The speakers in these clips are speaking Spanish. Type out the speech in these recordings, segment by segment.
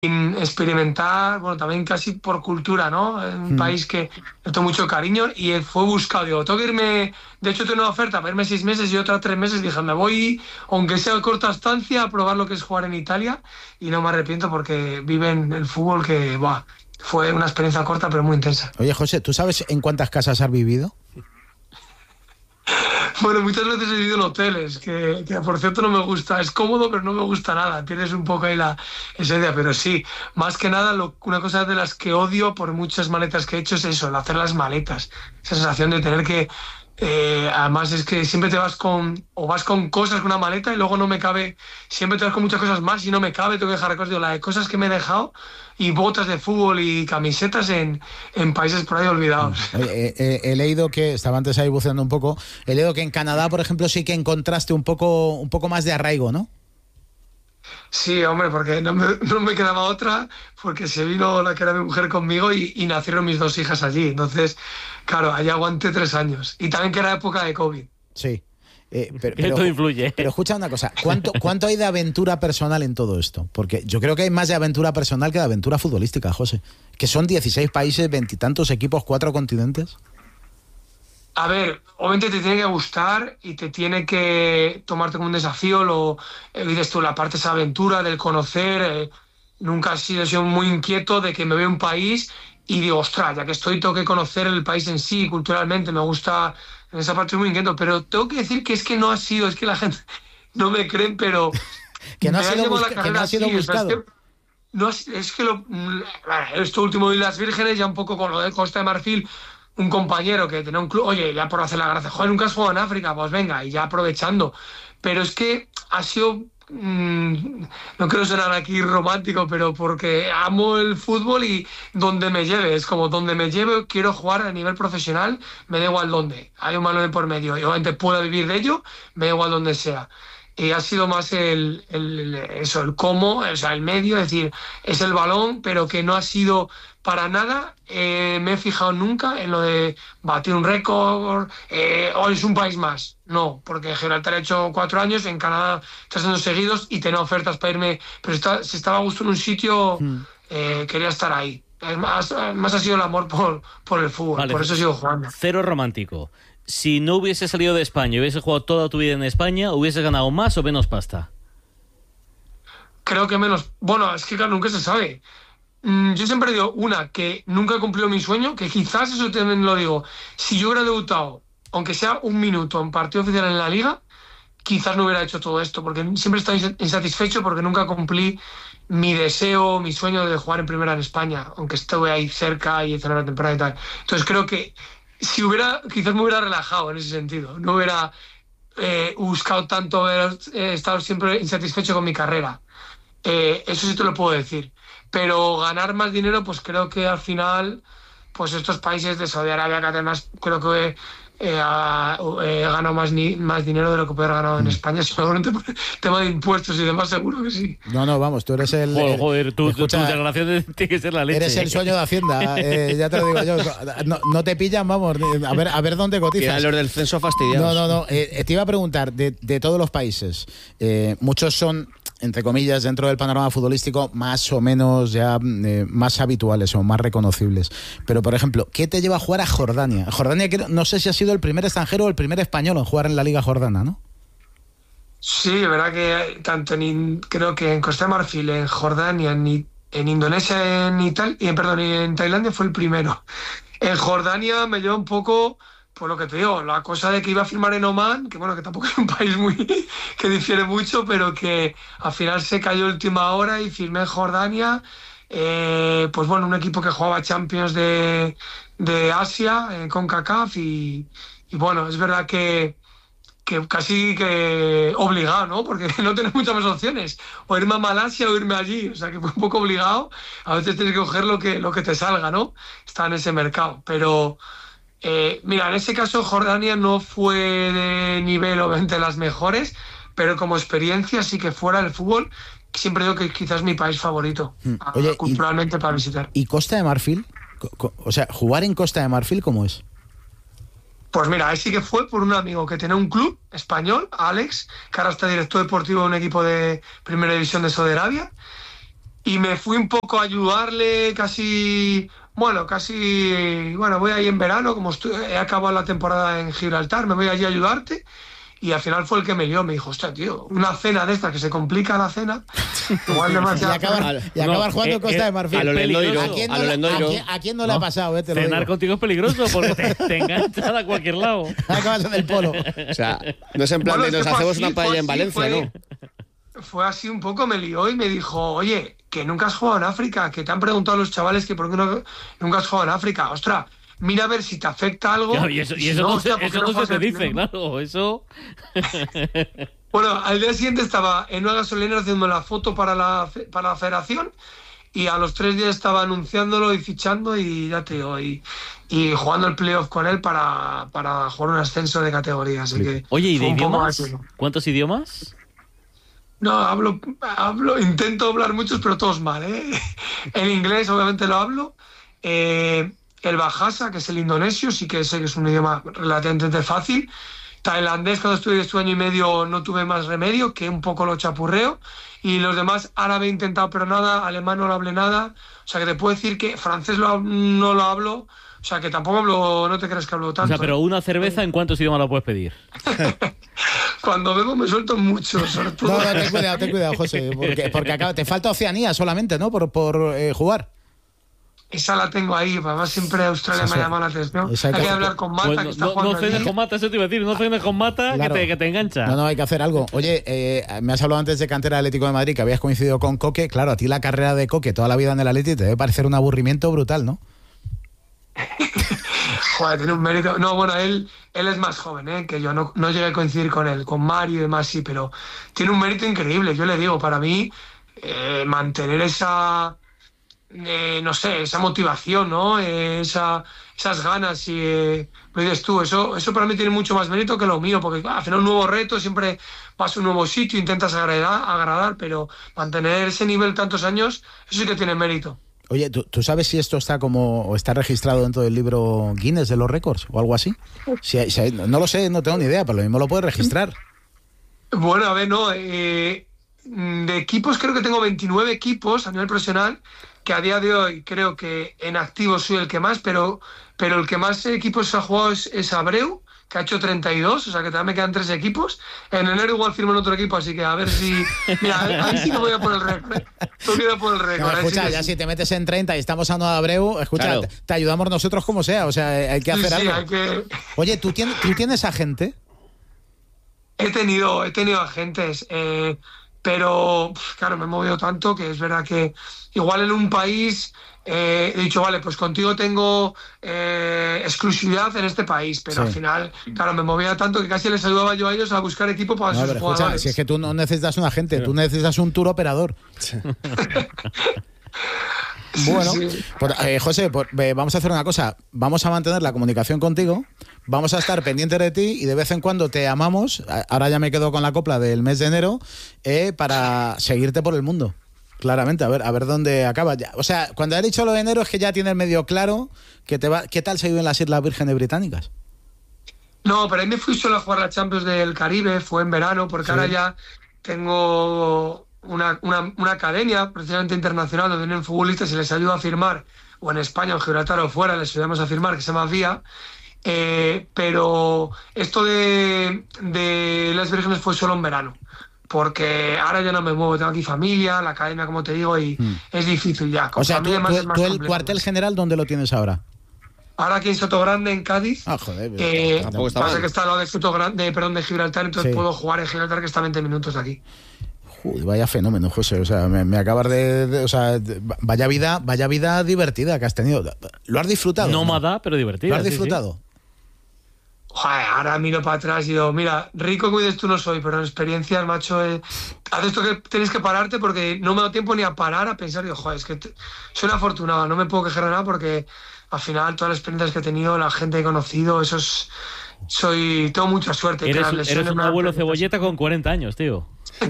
experimentar, bueno, también casi por cultura, ¿no? En un país que le tengo mucho cariño y fue buscado. Digo, tengo que irme, de hecho tengo una oferta para irme 6 meses y otra 3 meses. Dije, me voy, aunque sea a corta estancia, a probar lo que es jugar en Italia y no me arrepiento porque viven el fútbol que, buah, fue una experiencia corta pero muy intensa. Oye, José, ¿tú sabes en cuántas casas has vivido? Bueno, muchas veces he vivido en hoteles, que por cierto no me gusta, es cómodo, pero no me gusta nada, pierdes un poco ahí la esencia, pero sí, más que nada, una cosa de las que odio por muchas maletas que he hecho es eso, el hacer las maletas, esa sensación de tener que, además es que siempre te vas con cosas con una maleta y luego no me cabe, siempre te vas con muchas cosas más y no me cabe, tengo que dejar cosas, digo, la de cosas que me he dejado y botas de fútbol y camisetas en países por ahí olvidados. He leído que, estaba antes ahí buceando un poco, he leído que en Canadá, por ejemplo, sí que encontraste un poco más de arraigo, ¿no? Sí, hombre, porque no me quedaba otra, porque se vino la que era mi mujer conmigo y nacieron mis 2 hijas allí. Entonces, claro, allí aguanté 3 años. Y también que era época de COVID. Sí. Esto influye. Pero escucha una cosa, ¿cuánto hay de aventura personal en todo esto? Porque yo creo que hay más de aventura personal que de aventura futbolística, José. Que son 16 países, 20 y tantos equipos, 4 continentes. A ver, obviamente te tiene que gustar y te tiene que tomarte como un desafío, dices tú, la parte de esa aventura, del conocer. Nunca he sido muy inquieto de que me veo un país y digo, ostras, ya que estoy, tengo que conocer el país en sí, culturalmente, me gusta, en esa parte soy muy inquieto, pero tengo que decir que es que no ha sido, es que la gente no me creen, pero Que no me ha ha sido, llevado la que no carrera ha sido así, o sea, buscado. no, es que esto último de Islas Vírgenes, ya un poco con lo de Costa de Marfil, un compañero que tenía un club, oye, ya por hacer la gracia, joder, nunca has jugado en África, pues venga, y ya aprovechando. Pero es que ha sido, no quiero sonar aquí romántico, pero porque amo el fútbol y donde me lleve, es como donde me lleve, quiero jugar a nivel profesional, me da igual dónde, hay un balón de por medio, y obviamente puedo vivir de ello, me da igual donde sea. Y ha sido más eso, el cómo, o sea, el medio, es decir, es el balón, pero que no ha sido para nada, me he fijado nunca en lo de batir un récord, o es un país más. No, porque Gibraltar ha hecho 4 años, en Canadá 3 años seguidos y tenía ofertas para irme, pero si estaba a gusto en un sitio, quería estar ahí. Más ha sido el amor por el fútbol, Vale, por eso sigo jugando. cero romántico. Si no hubiese salido de España y hubiese jugado toda tu vida en España, ¿hubieses ganado más o menos pasta? Creo que menos. Bueno, es que claro, nunca se sabe. Yo siempre digo, que nunca he cumplido mi sueño, que quizás eso también lo digo. Si yo hubiera debutado, aunque sea un minuto en partido oficial en la liga, quizás no hubiera hecho todo esto, porque siempre he estado insatisfecho porque nunca cumplí mi deseo, mi sueño de jugar en primera en España, aunque estuve ahí cerca y hice una temporada y tal. Entonces creo que si hubiera, quizás me hubiera relajado en ese sentido, no hubiera buscado tanto, haber estado siempre insatisfecho con mi carrera. Eso sí te lo puedo decir. Pero ganar más dinero, pues creo que al final, pues estos países de Saudi Arabia, que además creo que he ganado más dinero de lo que puedo haber ganado en España, seguramente por el tema de impuestos y demás, seguro que sí. No, vamos, tú eres el... Joder, tu escucha, declaración tiene que ser la leche. Eres el sueño de Hacienda, ya te lo digo yo. No te pillan, vamos, a ver dónde cotizas. Tienen los del censo fastidiados. No. Te iba a preguntar, de todos los países, muchos son, entre comillas, dentro del panorama futbolístico, más o menos ya más habituales o más reconocibles. Pero, por ejemplo, ¿qué te lleva a jugar a Jordania? Jordania, no sé si ha sido el primer extranjero o el primer español en jugar en la Liga Jordana, ¿no? Sí, es verdad que creo que en Costa de Marfil, en Jordania, en Indonesia, en Tailandia fue el primero. En Jordania me lleva un poco, por lo que te digo, la cosa de que iba a firmar en Oman, que bueno, que tampoco es un país que difiere mucho, pero que al final se cayó última hora y firmé en Jordania. Pues bueno, un equipo que jugaba Champions de Asia, con CONCACAF, y bueno, es verdad que casi que obligado, ¿no? Porque no tienes muchas más opciones. O irme a Malasia o irme allí. O sea que fue un poco obligado. A veces tienes que coger lo que te salga, ¿no? Está en ese mercado. Pero, mira, en ese caso Jordania no fue de nivel, obviamente, las mejores, pero como experiencia sí que fuera del fútbol, siempre digo que quizás es mi país favorito, Oye, culturalmente para visitar. ¿Y Costa de Marfil? O sea, ¿jugar en Costa de Marfil cómo es? Pues mira, ahí sí que fue por un amigo que tenía un club español, Alex, que ahora está director deportivo de un equipo de primera división de Saudi Arabia. y me fui un poco a ayudarle bueno, voy ahí en verano, como he acabado la temporada en Gibraltar, me voy allí a ayudarte. Y al final fue el que me lió, me dijo, hostia, tío, una cena de estas que se complica la cena, igual demasiado. y acabar jugando en Costa de Marfil. ¿A quién no le ha pasado? Te lo Cenar digo. contigo es peligroso porque te enganchan a cualquier lado. Acabas en el polo. O sea, no es en plan de nos hacemos una paella en Valencia, ¿no? Fue así un poco, me lió y me dijo, oye, que nunca has jugado en África, que te han preguntado los chavales que por qué nunca has jugado en África. Ostras, mira a ver si te afecta algo. Claro, y eso no se te dice, claro, eso... Bueno, al día siguiente estaba en una gasolinera haciendo la foto para la federación y a los 3 días estaba anunciándolo y fichando y ya te digo, y jugando el playoff con él para jugar un ascenso de categoría. Así que Oye, ¿y de fue un poco idiomas? así. ¿Cuántos idiomas? No, intento hablar muchos, pero todos mal, ¿eh? En inglés, obviamente, lo hablo. El Bahasa, que es el indonesio, sí que sé que es un idioma relativamente fácil. Tailandés, cuando estuve año y medio, no tuve más remedio, que un poco lo chapurreo. Y los demás, árabe he intentado, pero nada. Alemán no lo hablé nada. O sea, que te puedo decir que francés no lo hablo. O sea, que tampoco hablo, no te creas que hablo tanto. O sea, pero una cerveza, ¿en cuántos idiomas la puedes pedir? Cuando bebo me suelto mucho, sobre todo. No, ten cuidado, José, porque acá te falta Oceanía solamente, ¿no? Por jugar. Esa la tengo ahí, además siempre Australia me ha llamado la atención. Hay que hablar con Mata, Pues que está jugando no cenes allí. con Mata, eso te iba a decir, no cenes con Mata, Claro. que te engancha. No, hay que hacer algo. Oye, me has hablado antes de cantera Atlético de Madrid, que habías coincidido con Coque. Claro, a ti la carrera de Coque toda la vida en el Atlético te debe parecer un aburrimiento brutal, ¿no? Joder, tiene un mérito. No, bueno, él es más joven, que yo no llegué a coincidir con él, con Mario y demás, sí, pero tiene un mérito increíble. Yo le digo, para mí, mantener esa, no sé, esa motivación, ¿no? Esas ganas, y lo dices tú, eso para mí tiene mucho más mérito que lo mío, porque al final un nuevo reto, siempre vas a un nuevo sitio, intentas agradar, pero mantener ese nivel tantos años, eso sí que tiene mérito. Oye, ¿tú sabes si esto está registrado dentro del libro Guinness de los récords o algo así? No lo sé, no tengo ni idea, pero lo mismo lo puedes registrar. Bueno, a ver, no. De equipos creo que tengo 29 equipos a nivel profesional, que a día de hoy creo que en activo soy el que más, pero el que más equipos ha jugado es Abreu, que ha hecho 32, o sea que todavía me quedan 3 equipos. En enero igual firmo en otro equipo, así que a ver si... Mira, ahí sí que voy a por el récord. Tengo que ir a por el récord. No, escucha, ya si te metes en 30 y estamos hablando de Abreu, escucha, Claro. te ayudamos nosotros como sea, o sea, hay que hacer algo. hay que... Oye, ¿tú tienes agente? He tenido agentes, pero claro, me he movido tanto que es verdad que igual en un país he dicho, vale, pues contigo tengo exclusividad en este país, pero Sí. al final, claro, me movía tanto que casi les ayudaba yo a ellos a buscar equipo para No, sus pero escucha, jugadores. si es que tú no necesitas un agente, tú necesitas un tour operador. Bueno, Sí. José, vamos a hacer una cosa. Vamos a mantener la comunicación contigo. Vamos a estar pendientes de ti y de vez en cuando te llamamos. Ahora ya me quedo con la copla del mes de enero para seguirte por el mundo. Claramente, a ver dónde acaba. O sea, cuando has dicho lo de enero es que ya tienes medio claro que ¿Qué tal se vive en las Islas Vírgenes Británicas? No, pero ahí me fui solo a jugar la Champions del Caribe, fue en verano, porque Sí. ahora ya tengo una academia precisamente internacional donde vienen futbolistas y les ayudo a firmar, o en España, o en Gibraltar o fuera, les ayudamos a firmar, que se llama VIA. Pero esto de las Vírgenes fue solo en verano, porque ahora ya no me muevo, tengo aquí familia, la academia, como te digo, y es difícil ya. Con O sea, tú familia más es más el complejo. cuartel general, ¿dónde lo tienes ahora? Ahora aquí en Sotogrande, en Cádiz. Ah, joder. tampoco está Pasa mal. que está al lado de Sotogrande, de Gibraltar, entonces Sí. puedo jugar en Gibraltar, que está a 20 minutos de aquí. Joder, vaya fenómeno, José. O sea, me acabas o sea, vaya vida divertida que has tenido. ¿Lo has disfrutado? Nómada, pero divertida. ¿Lo has sí, sí. disfrutado? Joder, ahora miro para atrás y digo, mira, rico que dices tú no soy, pero en experiencias, macho, haz esto que tienes que pararte porque no me he dado tiempo ni a parar a pensar, digo, joder, es que soy un afortunado, no me puedo quejar de nada porque al final todas las experiencias que he tenido, la gente que he conocido, tengo mucha suerte. Que las Eres lesiones un me han abuelo permitido- cebolleta con 40 años, tío.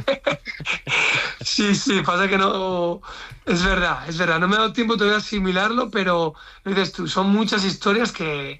Sí, pasa que no, es verdad, no me ha dado tiempo todavía a asimilarlo, pero lo dices tú, son muchas historias que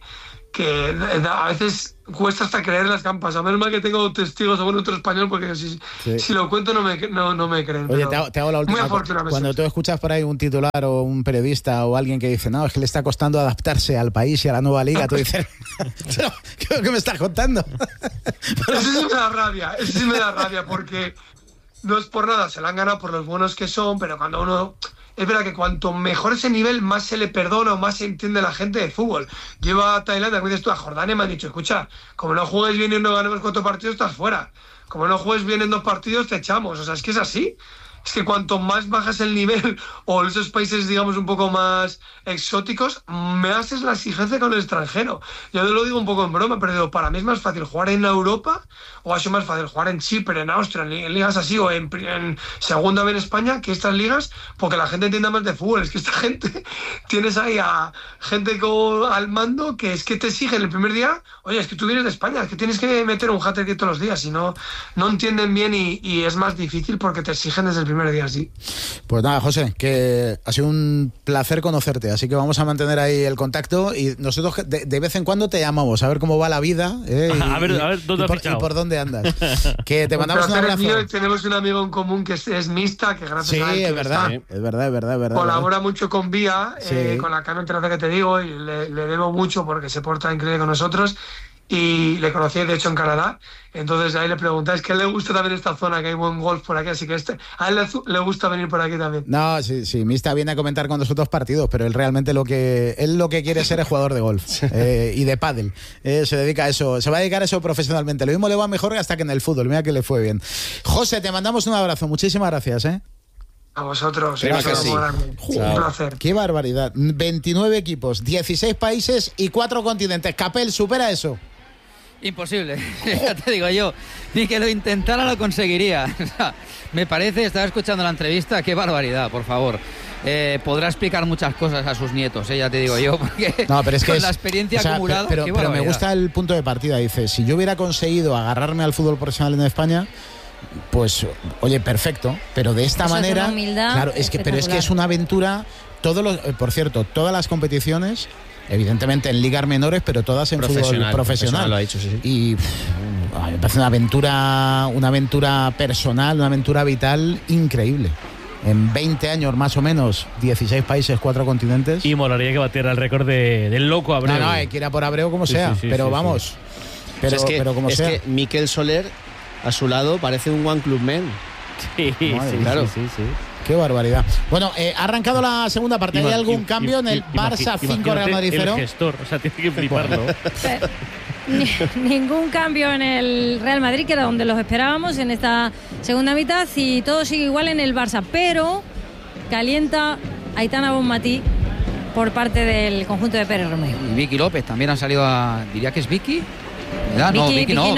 que a veces cuesta hasta creer las campas. A menos mal que tengo testigos o otro español, porque si lo cuento no me creen. Oye, te hago la última. Cuando tú escuchas por ahí un titular o un periodista o alguien que dice, no, es que le está costando adaptarse al país y a la nueva liga, tú dices, ¿qué me estás contando? Eso sí me da rabia, porque no es por nada, se la han ganado por los buenos que son, pero cuando uno... Es verdad que cuanto mejor ese nivel, más se le perdona o más se entiende la gente de fútbol. Lleva a Tailandia, como dices tú, a Jordania, me han dicho, escucha, como no juegues bien y no ganemos 4 partidos, estás fuera. Como no juegues bien en 2 partidos, te echamos. O sea, es que es así. Es que cuanto más bajas el nivel o esos países, digamos, un poco más exóticos, más es la exigencia con el extranjero. Yo lo digo un poco en broma, pero digo, para mí es más fácil jugar en Europa, o ha sido más fácil jugar en Chipre, en Austria, en ligas así, o en segunda vez en España, que estas ligas, porque la gente entienda más de fútbol. Es que esta gente, tienes ahí a gente al mando que es que te exigen el primer día, oye, es que tú vienes de España, es que tienes que meter un hat-trick todos los días, si no entienden bien y es más difícil porque te exigen desde el primer día, sí. Pues nada, José, que ha sido un placer conocerte, así que vamos a mantener ahí el contacto y nosotros de vez en cuando te llamamos a ver cómo va la vida, a ver dónde has fichado y por dónde andas. Que te mandamos un abrazo. Mío, tenemos un amigo en común que es Mista, que gracias a él es verdad. Colabora mucho con Vía, con la Cano Terraza que te digo, y le debo mucho porque se porta increíble con nosotros. Y le conocí, de hecho, en Canadá. Entonces ahí le preguntáis que a él le gusta también esta zona, que hay buen golf por aquí, así que a él le gusta venir por aquí también. No, sí, Mista viene a comentar con nosotros partidos, pero él realmente lo que quiere ser es jugador de golf y de pádel. Se dedica a eso, se va a dedicar a eso profesionalmente. Lo mismo le va mejor hasta que en el fútbol, mira que le fue bien. José, te mandamos un abrazo, muchísimas gracias. A vosotros, sí. Un placer. Qué barbaridad, 29 equipos, 16 países y 4 continentes. Capel, supera eso. Imposible, ya te digo yo, ni que lo intentara lo conseguiría. Me parece, estaba escuchando la entrevista, qué barbaridad, por favor. Podrá explicar muchas cosas a sus nietos, ya te digo yo, porque no, pero es que con la experiencia acumulada. Pero me gusta el punto de partida, dice, si yo hubiera conseguido agarrarme al fútbol profesional en España, pues, oye, perfecto, pero de esta manera, es humildad, claro, pero es que es una aventura, por cierto, todas las competiciones, evidentemente en ligas menores, pero todas en fútbol profesional. Lo ha dicho, sí. Y me parece una aventura personal, una aventura vital increíble. En 20 años más o menos, 16 países, 4 continentes. Y molaría que batiera el récord del loco Abreu. No, hay que ir a por Abreu como sea, pero vamos. Sí. Pero como sea. Es que Miquel Soler, a su lado, parece un One Club Man. Sí, claro. Sí. Qué barbaridad. Bueno, ha arrancado la segunda parte. ¿Hay algún cambio en el Barça 5 Real Madrid 0? El gestor, o sea, tiene que fliparlo. Ningún cambio en el Real Madrid, que era donde los esperábamos en esta segunda mitad, y todo sigue igual en el Barça, pero calienta Aitana Bonmatí por parte del conjunto de Pérez Romero. Y Vicky López también ha salido ¿diría que es Vicky? Vicky no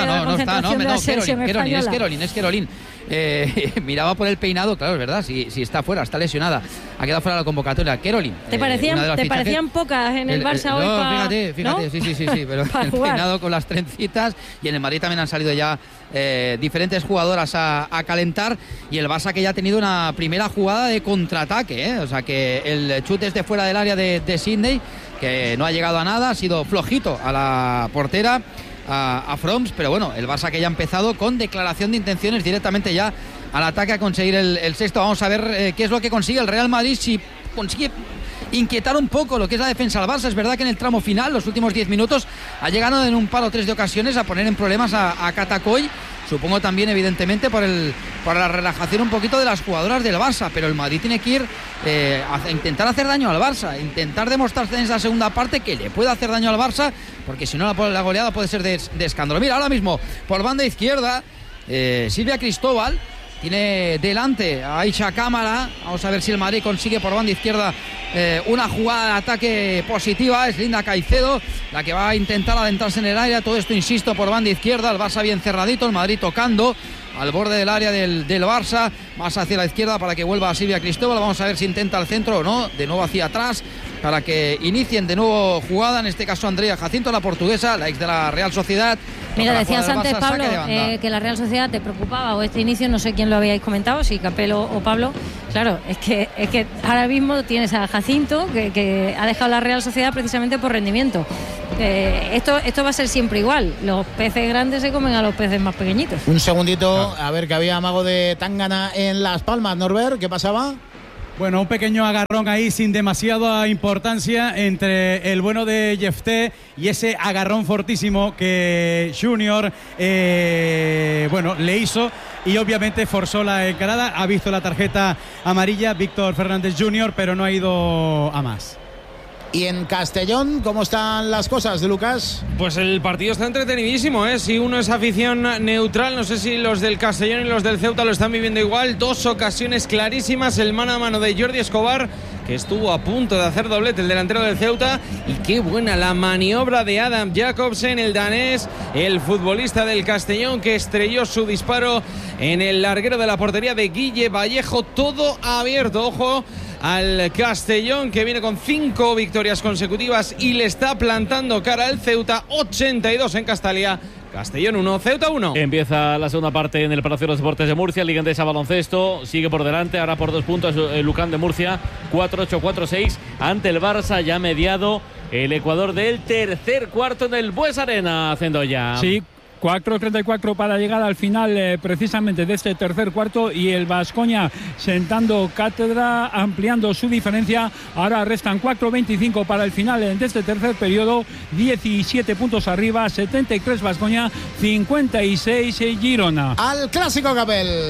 está, es Caroline. Miraba por el peinado, claro, es verdad, si está fuera, está lesionada, ha quedado fuera de la convocatoria. Caroline, ¿te parecían pocas en el Barça hoy? Fíjate, ¿no? sí, pero el peinado con las trencitas, y en el Madrid también han salido ya diferentes jugadoras a calentar, y el Barça que ya ha tenido una primera jugada de contraataque, o sea que el chute es de fuera del área de Sydney, que no ha llegado a nada, ha sido flojito a la portera, a Froms, pero bueno, el Barça que ya ha empezado con declaración de intenciones directamente ya al ataque a conseguir el sexto. Vamos a ver qué es lo que consigue el Real Madrid, si consigue inquietar un poco lo que es la defensa del Barça. Es verdad que en el tramo final, los últimos 10 minutos, ha llegado en un par o tres de ocasiones a poner en problemas a Catacoy. Supongo también, evidentemente, por la relajación un poquito de las jugadoras del Barça, pero el Madrid tiene que ir a intentar hacer daño al Barça, intentar demostrarse en esa segunda parte que le puede hacer daño al Barça, porque si no la goleada puede ser de escándalo. Mira, ahora mismo, por banda izquierda, Silvia Cristóbal tiene delante a Aisha Cámara. Vamos a ver si el Madrid consigue por banda izquierda una jugada de ataque positiva. Es Linda Caicedo la que va a intentar adentrarse en el área. Todo esto, insisto, por banda izquierda. El Barça bien cerradito, el Madrid tocando al borde del área del Barça, más hacia la izquierda para que vuelva a Silvia Cristóbal. Vamos a ver si intenta el centro o no, de nuevo hacia atrás para que inicien de nuevo jugada, en este caso Andrea Jacinto, la portuguesa, la ex de la Real Sociedad. Mira, decías antes, Pablo, que la Real Sociedad te preocupaba, o este inicio, no sé quién lo habíais comentado, si Capello o Pablo. Claro, es que ahora mismo tienes a Jacinto, que ha dejado la Real Sociedad precisamente por rendimiento. Esto va a ser siempre igual. Los peces grandes se comen a los peces más pequeñitos. Un segundito, a ver, que había amago de Tangana en Las Palmas. Norbert, ¿qué pasaba? Bueno, un pequeño agarrón ahí sin demasiada importancia entre el bueno de Jefté y ese agarrón fortísimo que Junior le hizo y obviamente forzó la encarada. Ha visto la tarjeta amarilla Víctor Fernández Jr., pero no ha ido a más. Y en Castellón, ¿cómo están las cosas, de Lucas? Pues el partido está entretenidísimo, ¿eh? Si uno es afición neutral, no sé si los del Castellón y los del Ceuta lo están viviendo igual. 2 ocasiones clarísimas, el mano a mano de Jordi Escobar, que estuvo a punto de hacer doblete, el delantero del Ceuta. Y qué buena la maniobra de Adam Jacobsen, el danés, el futbolista del Castellón, que estrelló su disparo en el larguero de la portería de Guille Vallejo. Todo abierto, ojo al Castellón, que viene con 5 victorias consecutivas y le está plantando cara al Ceuta. 82 en Castalia. Castellón 1, Ceuta 1. Empieza la segunda parte en el Palacio de los Deportes de Murcia. Liga Endesa Baloncesto sigue por delante, ahora por 2 puntos el Lucán de Murcia, 4-8, 4-6 ante el Barça, ya mediado el Ecuador del tercer cuarto en el Bues Arena. Cendoya. Sí, 4:34 para llegar al final precisamente de este tercer cuarto, y el Baskonia sentando cátedra, ampliando su diferencia. Ahora restan 4:25 para el final de este tercer periodo, 17 puntos arriba, 73 Baskonia, 56 Girona. Al clásico, Capel.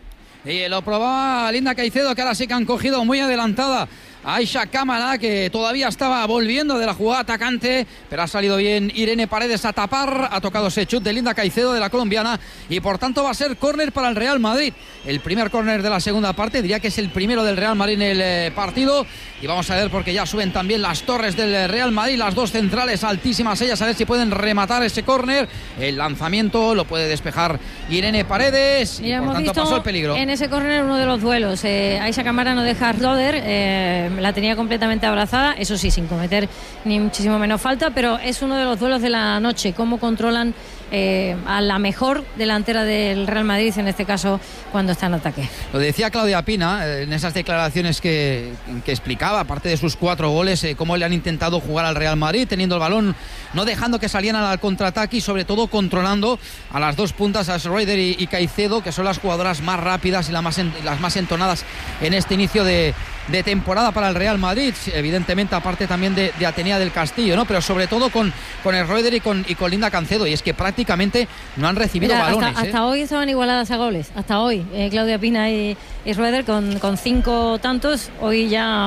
Y lo probaba Linda Caicedo, que ahora sí que han cogido muy adelantada Aisha Kamara, que todavía estaba volviendo de la jugada atacante, pero ha salido bien Irene Paredes a tapar. Ha tocado ese chut de Linda Caicedo, de la colombiana, y por tanto va a ser córner para el Real Madrid. El primer córner de la segunda parte, diría que es el primero del Real Madrid en el partido. Y vamos a ver, porque ya suben también las torres del Real Madrid, las 2 centrales altísimas ellas, a ver si pueden rematar ese córner. El lanzamiento lo puede despejar Irene Paredes, y por tanto pasó el peligro. En ese córner uno de los duelos, Aisha Kamara no deja a Roder, la tenía completamente abrazada, eso sí, sin cometer ni muchísimo menos falta, pero es uno de los duelos de la noche, cómo controlan a la mejor delantera del Real Madrid, en este caso cuando está en ataque. Lo decía Claudia Pina en esas declaraciones que explicaba, aparte de sus 4 goles, cómo le han intentado jugar al Real Madrid, teniendo el balón, no dejando que salieran al contraataque, y sobre todo controlando a las 2 puntas, a Schroeder y Caicedo, que son las jugadoras más rápidas y las más entonadas en este inicio de temporada para el Real Madrid, evidentemente, aparte también de Atenea del Castillo, ¿no? Pero sobre todo con el Schroeder y con Linda Caicedo, y es que prácticamente no han recibido balones. Hasta hoy estaban igualadas a goles, hasta hoy, Claudia Pina y Schroeder con 5 tantos, hoy ya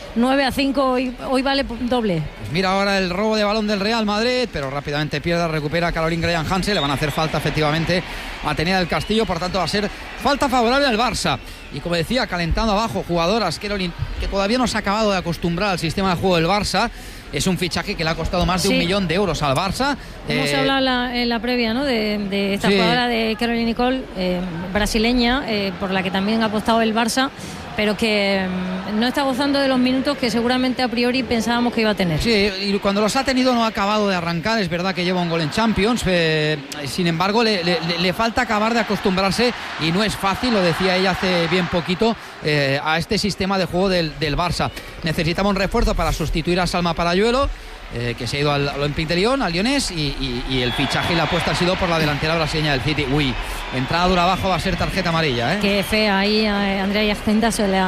9-5, hoy vale doble. Pues mira ahora el robo de balón del Real Madrid, pero rápidamente pierde, recupera Caroline Graham Hansen, le van a hacer falta efectivamente a Atenea del Castillo, por tanto va a ser falta favorable al Barça. Y como decía, calentando abajo jugadoras que todavía no se ha acabado de acostumbrar al sistema de juego del Barça. Es un fichaje que le ha costado más de €1 millón al Barça. Hemos hablado en la previa, ¿no? de esta jugadora de Caroline Nicole, brasileña, por la que también ha apostado el Barça, pero que no está gozando de los minutos que seguramente a priori pensábamos que iba a tener. Sí, y cuando los ha tenido no ha acabado de arrancar. Es verdad que lleva un gol en Champions, sin embargo le falta acabar de acostumbrarse, y no es fácil, lo decía ella hace bien poquito, a este sistema de juego del Barça. Necesitamos un refuerzo para sustituir a Salma Parayuelo, que se ha ido al Olympique de Lyon, al Lyonés, y el fichaje y la apuesta ha sido por la delantera brasileña del City. Entrada dura abajo, va a ser tarjeta amarilla, ¿eh? Qué fea ahí a Andrea Yacenta, se le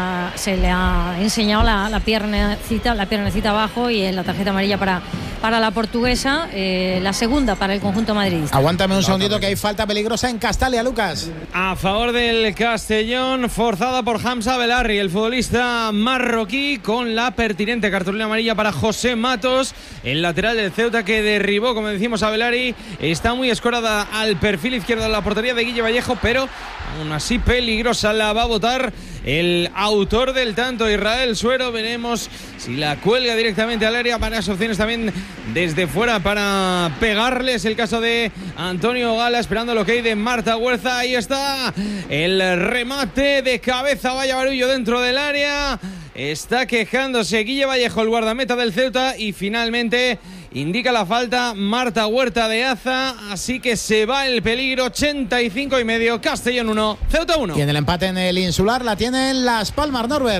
ha enseñado la piernecita abajo, y en la tarjeta amarilla para la portuguesa, la segunda para el conjunto madridista. Aguántame un segundito, que hay falta peligrosa en Castalia, Lucas. A favor del Castellón, forzada por Hamza Belarri, el futbolista marroquí, con la pertinente cartulina amarilla para José Matos, el lateral del Ceuta, que derribó, como decimos, a Belarri. Está muy escorada al perfil izquierdo de la portería de Guille Vallejo, pero aún así peligrosa. La va a botar el autor del tanto, Israel Suero. Veremos si la cuelga directamente al área. Varias opciones también desde fuera para pegarles. El caso de Antonio Gala, esperando lo que hay de Marta Huerza. Ahí está el remate de cabeza, vaya barullo dentro del área. Está quejándose Guille Vallejo, el guardameta del Ceuta, y finalmente indica la falta Marta Huerta de Aza, así que se va el peligro. 85,5, Castellón 1, Ceuta 1. Y en el empate en el Insular la tienen Las Palmas, Norbert.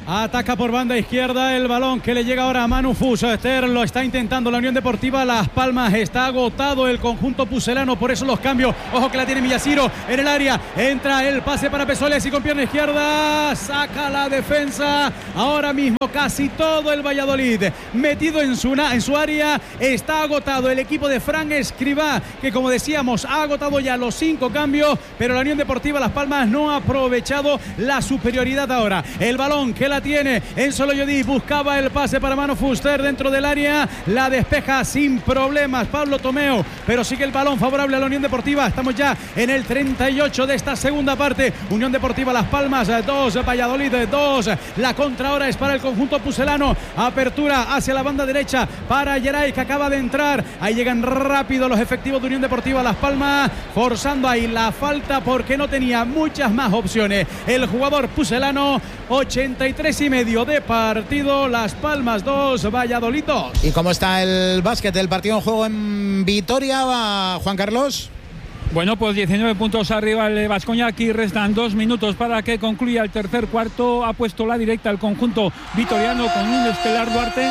Ataca por banda izquierda el balón que le llega ahora a Manu Fuster. Lo está intentando la Unión Deportiva Las Palmas. Está agotado el conjunto pucelano, por eso los cambios. Ojo que la tiene Millasiro en el área. Entra el pase para Pesoles y con pierna izquierda saca la defensa. Ahora mismo casi todo el Valladolid metido en su área. Está agotado el equipo de Fran Escribá, que como decíamos ha agotado ya los 5 cambios, pero la Unión Deportiva Las Palmas no ha aprovechado la superioridad ahora. El balón que la tiene en Soloyodí, buscaba el pase para Manu Fuster dentro del área, la despeja sin problemas Pablo Tomeo, pero sigue el balón favorable a la Unión Deportiva. Estamos ya en el 38 de esta segunda parte. Unión Deportiva Las Palmas 2, Valladolid 2. La contra ahora es para el conjunto pucelano. Apertura hacia la banda derecha para Geray, que acaba de entrar. Ahí llegan rápido los efectivos de Unión Deportiva Las Palmas, forzando ahí la falta porque no tenía muchas más opciones el jugador pucelano. 83,5 de partido. Las Palmas 2, Valladolid 2. ¿Y cómo está el básquet? El partido en juego en Vitoria, Juan Carlos. Bueno, pues 19 puntos arriba el Baskonia. Aquí restan 2 minutos para que concluya el tercer cuarto. Ha puesto la directa al conjunto vitoriano con un estelar Duarte.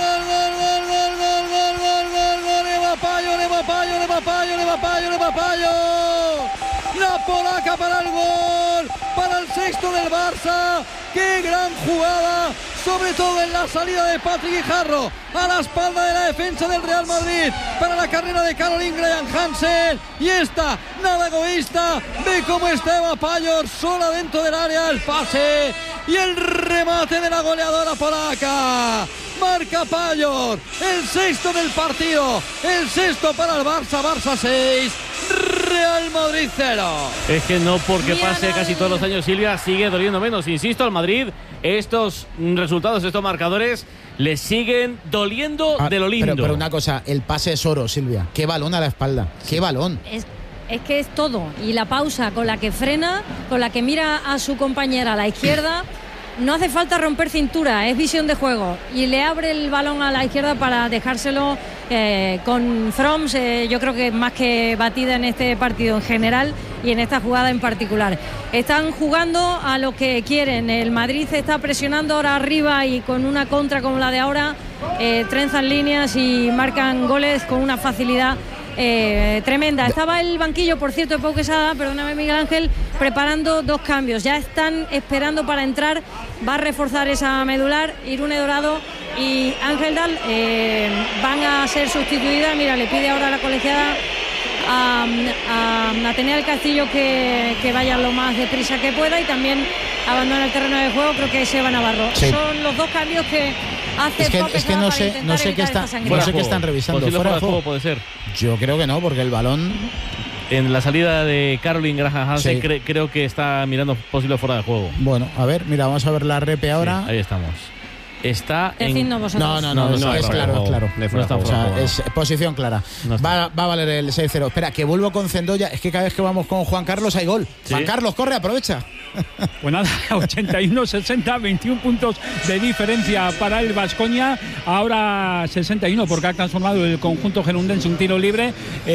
La polaca para el gol, para el sexto del Barça. ¡Qué gran jugada! Sobre todo en la salida de Patrick Guijarro a la espalda de la defensa del Real Madrid para la carrera de Caroline Graham Hansen. Y esta, nada egoísta, ve cómo está Eva Payor sola dentro del área. El pase y el remate de la goleadora polaca. Marca Payor, el sexto del partido, el sexto para el Barça. Barça 6, Real Madrid 0. Es que no porque pase casi todos los años, Silvia, sigue doliendo menos. Insisto, al Madrid estos resultados, estos marcadores le siguen doliendo de lo lindo. Pero una cosa, el pase es oro, Silvia. Qué balón a la espalda, qué balón. Es que es todo. Y la pausa con la que frena, con la que mira a su compañera a la izquierda. No hace falta romper cintura, es visión de juego. Y le abre el balón a la izquierda para dejárselo con Froms. Yo creo que más que batida en este partido en general y en esta jugada en particular. Están jugando a lo que quieren. El Madrid está presionando ahora arriba y con una contra como la de ahora trenzan líneas y marcan goles con una facilidad tremenda. Estaba el banquillo, por cierto, de Pau Quesada, perdóname Miguel Ángel, preparando 2 cambios. Ya están esperando para entrar. Va a reforzar esa medular Irune Dorado y Ángel Dal van a ser sustituidas. Mira, le pide ahora a la colegiada a Atenea del Castillo que vaya lo más deprisa que pueda y también abandona el terreno de juego. Creo que Seba Navarro. Sí. Son los 2 cambios que hace es que no sé qué están revisando. Fuera de juego puede ser. Yo creo que no, porque el balón en la salida de Caroline Graham Hansen creo que está mirando posible fuera de juego. Bueno, a ver, mira, vamos a ver la repe ahora. Sí, ahí estamos. Está no, es claro. O sea, es posición clara. Va a valer el 6-0. Espera, que vuelvo con Cendoya. Es que cada vez que vamos con Juan Carlos hay gol. ¿Sí? Juan Carlos, corre, aprovecha. Pues nada, 81-60, 21 puntos de diferencia para el Baskonia. Ahora 61 porque ha transformado el conjunto gerundense un tiro libre.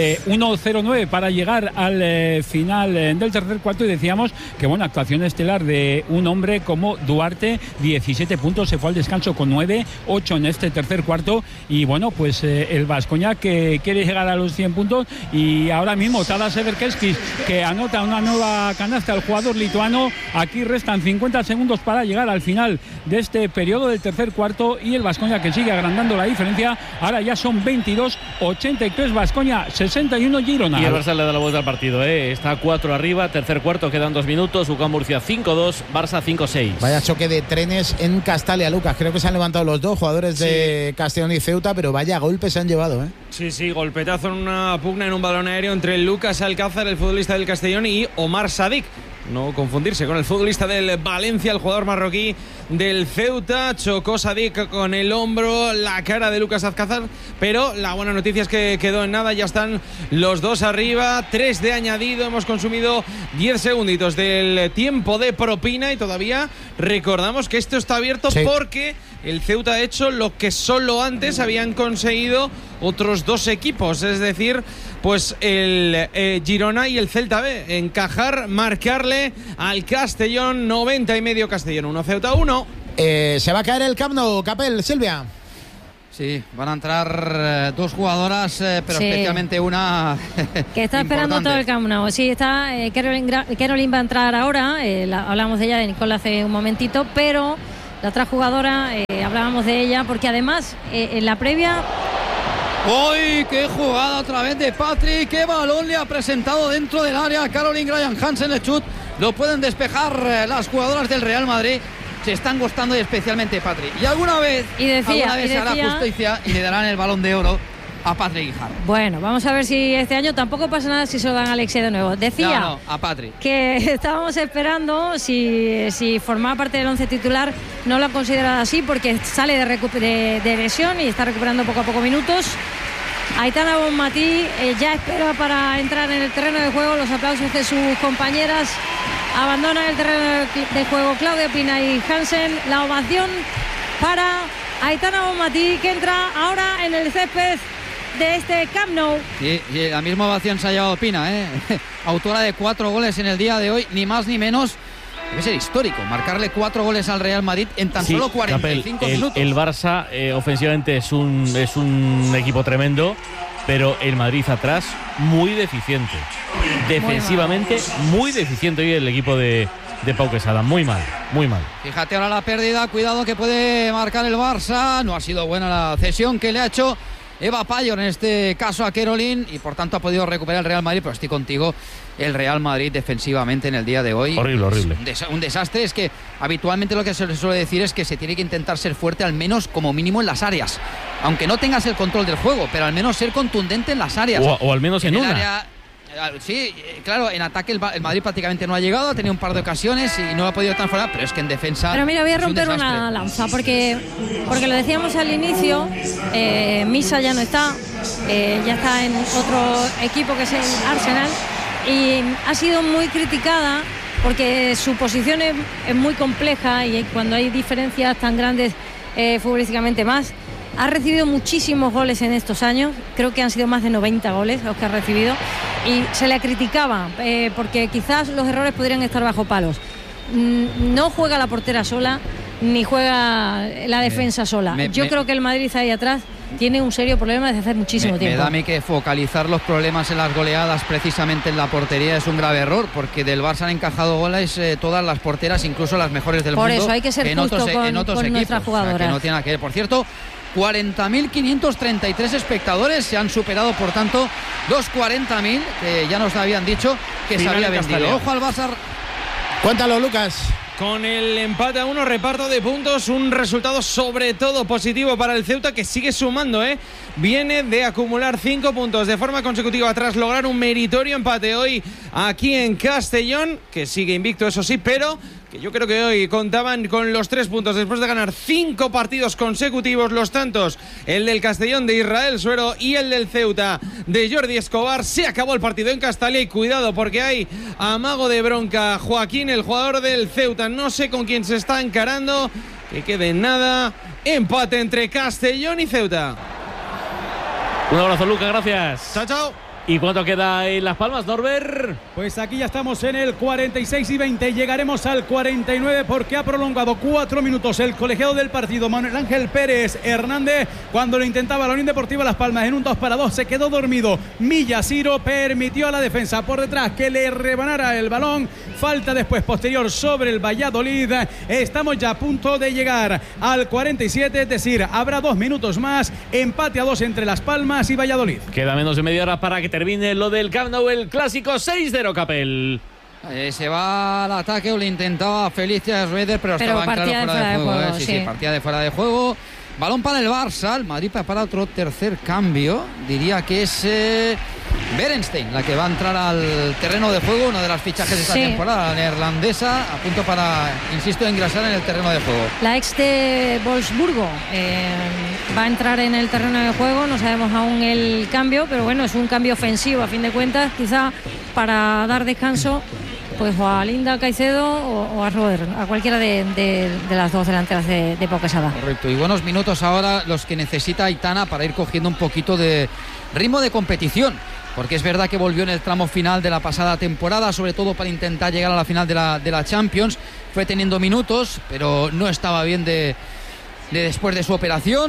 1-0-9 para llegar al final del tercer cuarto. Y decíamos que buena actuación estelar de un hombre como Duarte. 17 puntos, se fue al descanso con 9, 8 en este tercer cuarto. Y bueno, pues el Baskonia que quiere llegar a los 100 puntos. Y ahora mismo Tadas Severkeskis, que anota una nueva canasta al jugador lituano. Aquí restan 50 segundos para llegar al final de este periodo del tercer cuarto y el Baskonia que sigue agrandando la diferencia. Ahora ya son 22, 83 Baskonia, 61 Girona. Y el Barça le da la vuelta al partido, está 4 arriba, tercer cuarto, quedan 2 minutos. UCAM Murcia 5-2, Barça 5-6. Vaya choque de trenes en Castalia, Lucas. Creo que se han levantado los 2 jugadores de Castellón y Ceuta, pero vaya golpes se han llevado, Sí, golpetazo en una pugna en un balón aéreo entre Lucas Alcázar, el futbolista del Castellón, y Omar Sadik. No confundirse con el futbolista del Valencia, el jugador marroquí del Ceuta. Chocó Sadik con el hombro la cara de Lucas Alcázar, pero la buena noticia es que quedó en nada. Ya están los 2 arriba, 3 de añadido. Hemos consumido 10 segunditos del tiempo de propina y todavía recordamos que esto está abierto porque el Ceuta ha hecho lo que solo antes habían conseguido otros 2 equipos, es decir, pues el Girona y el Celta B, encajar, marcarle al Castellón. 90 y medio Castellón 1, Ceuta 1. Se va a caer el Camp Nou, Capel, Silvia. Sí, van a entrar dos jugadoras, pero especialmente una que está esperando todo el Camp Nou. Sí, está Caroline va a entrar ahora, hablamos de ella, de Nicole hace un momentito, pero la otra jugadora, hablábamos de ella, porque además en la previa... ¡Uy! ¡Qué jugada otra vez de Patrick! ¡Qué balón le ha presentado dentro del área! Caroline Graham Hansen, el chut. Lo pueden despejar las jugadoras del Real Madrid. Se están gustando, y especialmente Patrick. Y alguna vez se hará justicia y le darán el Balón de Oro a Patrick Guijarro. Bueno, vamos a ver si este año tampoco pasa nada si se lo dan a Alexia de nuevo. Decía a Patrick, que estábamos esperando si formaba parte del 11 titular. No lo han considerado así porque sale de lesión y está recuperando poco a poco minutos. Aitana Bonmatí ya espera para entrar en el terreno de juego. Los aplausos de sus compañeras. Abandonan el terreno de juego Claudia Pina y Hansen. La ovación para Aitana Bonmatí, que entra ahora en el césped de este Camp Nou. Y la misma ovación se ha llevado Pina, autora de 4 goles en el día de hoy, ni más ni menos. Debe ser histórico, marcarle 4 goles al Real Madrid en tan solo 45 minutos. El Barça ofensivamente es un equipo tremendo, pero el Madrid atrás muy deficiente. Defensivamente muy deficiente hoy el equipo de Pau Quesada. Muy mal. Fíjate ahora la pérdida, cuidado que puede marcar el Barça. No ha sido buena la cesión que le ha hecho Eva Payor, en este caso a Caroline, y por tanto ha podido recuperar el Real Madrid. Pero estoy contigo, el Real Madrid defensivamente en el día de hoy horrible. Un desastre. Es que habitualmente lo que se suele decir es que se tiene que intentar ser fuerte, al menos como mínimo en las áreas, aunque no tengas el control del juego, pero al menos ser contundente en las áreas, o al menos en una área. Sí, claro, en ataque el Madrid prácticamente no ha llegado, ha tenido un par de ocasiones y no ha podido transformar, pero es que en defensa... Pero mira, voy a romper una lanza, porque lo decíamos al inicio, Misa ya no está, ya está en otro equipo que es el Arsenal, y ha sido muy criticada porque su posición es muy compleja, y cuando hay diferencias tan grandes futbolísticamente más. Ha recibido muchísimos goles en estos años, creo que han sido más de 90 goles los que ha recibido, y se le criticaba porque quizás los errores podrían estar bajo palos. No juega la portera sola, ni juega la defensa sola. Yo creo que el Madrid ahí atrás tiene un serio problema desde hace muchísimo tiempo. Me da a mí que focalizar los problemas en las goleadas precisamente en la portería es un grave error, porque del Barça han encajado goles todas las porteras, incluso las mejores del mundo. Por eso hay que ser justo con nuestras jugadoras. O sea, que no tiene nada que ver. Por cierto, 40.533 espectadores, se han superado por tanto los 40.000 que ya nos habían dicho que se había vendido. Ojo al Barça. Cuéntalo, Lucas. Con el empate a 1, reparto de puntos, un resultado sobre todo positivo para el Ceuta, que sigue sumando, viene de acumular 5 puntos de forma consecutiva tras lograr un meritorio empate hoy aquí en Castellón, que sigue invicto, eso sí, pero que yo creo que hoy contaban con los 3 puntos después de ganar 5 partidos consecutivos, los tantos, el del Castellón de Israel Suero y el del Ceuta de Jordi Escobar. Se acabó el partido en Castalia y cuidado porque hay amago de bronca. Joaquín, el jugador del Ceuta, no sé con quién se está encarando, que quede en nada. Empate entre Castellón y Ceuta. Un abrazo, Lucas, gracias. Chao, chao. ¿Y cuánto queda en Las Palmas, Norbert? Pues aquí ya estamos en el 46 y 20. Llegaremos al 49 porque ha prolongado 4 minutos el colegiado del partido, Manuel Ángel Pérez Hernández. Cuando lo intentaba la Unión Deportiva Las Palmas en un 2-2, se quedó dormido. Millaciro permitió a la defensa por detrás que le rebanara el balón. Falta después posterior sobre el Valladolid. Estamos ya a punto de llegar al 47, es decir, habrá 2 minutos más. Empate a 2 entre Las Palmas y Valladolid. Queda menos de media hora para que termine lo del Camp Nou, el clásico 6-0, Capel. Se va al ataque, o le intentaba Felicia Schroeder, pero estaba en claro fuera de juego. Sí, partida de fuera de juego. Balón para el Barça, el Madrid para otro tercer cambio. Diría que es Berenstein la que va a entrar al terreno de juego, una de las fichajes de esta temporada, la neerlandesa, a punto para, insisto, ingresar en el terreno de juego. La ex de Wolfsburgo va a entrar en el terreno de juego, no sabemos aún el cambio, pero bueno, es un cambio ofensivo a fin de cuentas, quizá para dar descanso pues o a Linda Caicedo o a Roder, a cualquiera de las dos delanteras de Pau Quesada. Correcto, y buenos minutos ahora los que necesita Aitana para ir cogiendo un poquito de ritmo de competición, porque es verdad que volvió en el tramo final de la pasada temporada, sobre todo para intentar llegar a la final de la Champions. Fue teniendo minutos, pero no estaba bien de después de su operación,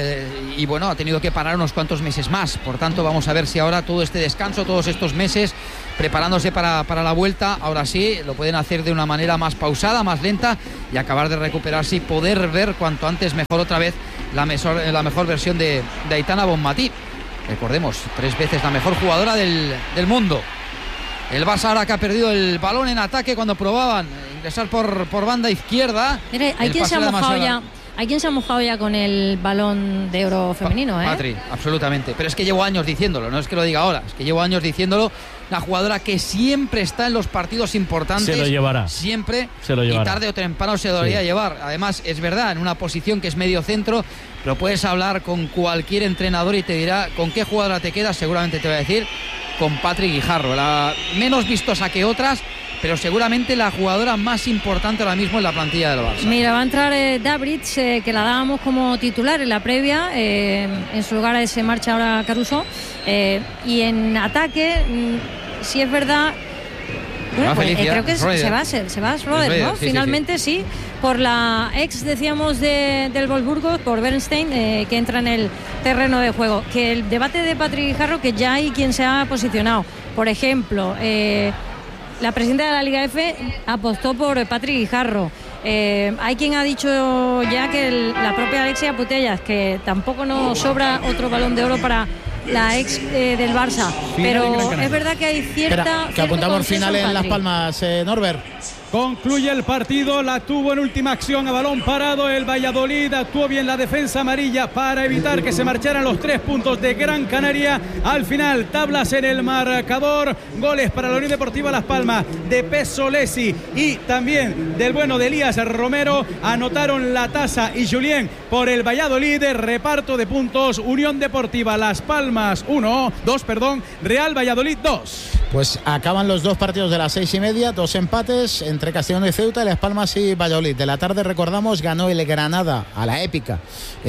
y bueno, ha tenido que parar unos cuantos meses más. Por tanto, vamos a ver si ahora todo este descanso, todos estos meses preparándose para la vuelta, ahora sí lo pueden hacer de una manera más pausada, más lenta, y acabar de recuperarse y poder ver cuanto antes mejor otra vez la mejor versión de Aitana Bonmatí. Recordemos, 3 veces la mejor jugadora del mundo. El Barça ahora que ha perdido el balón en ataque cuando probaban ingresar por banda izquierda. Mire, hay quien se ha mojado ya. Hay quien se ha mojado ya con el Balón de Oro femenino, Patri, absolutamente. Pero es que llevo años diciéndolo, no es que lo diga ahora, es que llevo años diciéndolo. La jugadora que siempre está en los partidos importantes. Se lo llevará. Siempre. Se lo llevará. Y tarde o temprano se lo debería llevar. Además, es verdad, en una posición que es medio centro, pero puedes hablar con cualquier entrenador y te dirá con qué jugadora te quedas. Seguramente te va a decir con Patri Guijarro. La menos vistosa que otras, pero seguramente la jugadora más importante ahora mismo en la plantilla del Barça. Mira, va a entrar Dabrich, que la dábamos como titular en la previa, en su lugar se marcha ahora Caruso, y en ataque, si es verdad, bueno, pues, creo que se va Schroeder, ¿no? Sí, finalmente sí, por la ex, decíamos, del Wolfsburgo, por Bernstein, que entra en el terreno de juego. Que el debate de Patrick Guijarro, que ya hay quien se ha posicionado, por ejemplo, la presidenta de la Liga F apostó por Patrick Guijarro. Hay quien ha dicho ya que la propia Alexia Putellas, que tampoco nos sobra otro Balón de Oro para la ex del Barça, pero es verdad que hay cierta... que apuntamos final en Las Palmas, Norbert. Concluye el partido, la tuvo en última acción a balón parado el Valladolid, actuó bien la defensa amarilla para evitar que se marcharan los 3 puntos de Gran Canaria. Al final, tablas en el marcador, goles para la Unión Deportiva Las Palmas de Pesolesi y también del bueno de Elías Romero. Anotaron Latasa y Julien por el Valladolid. Reparto de puntos, Unión Deportiva Las Palmas 2, Real Valladolid 2. Pues acaban los 2 partidos de las 6:30, 2 empates entre Castellón y Ceuta, y Las Palmas y Valladolid. De la tarde, recordamos, ganó el Granada a la épica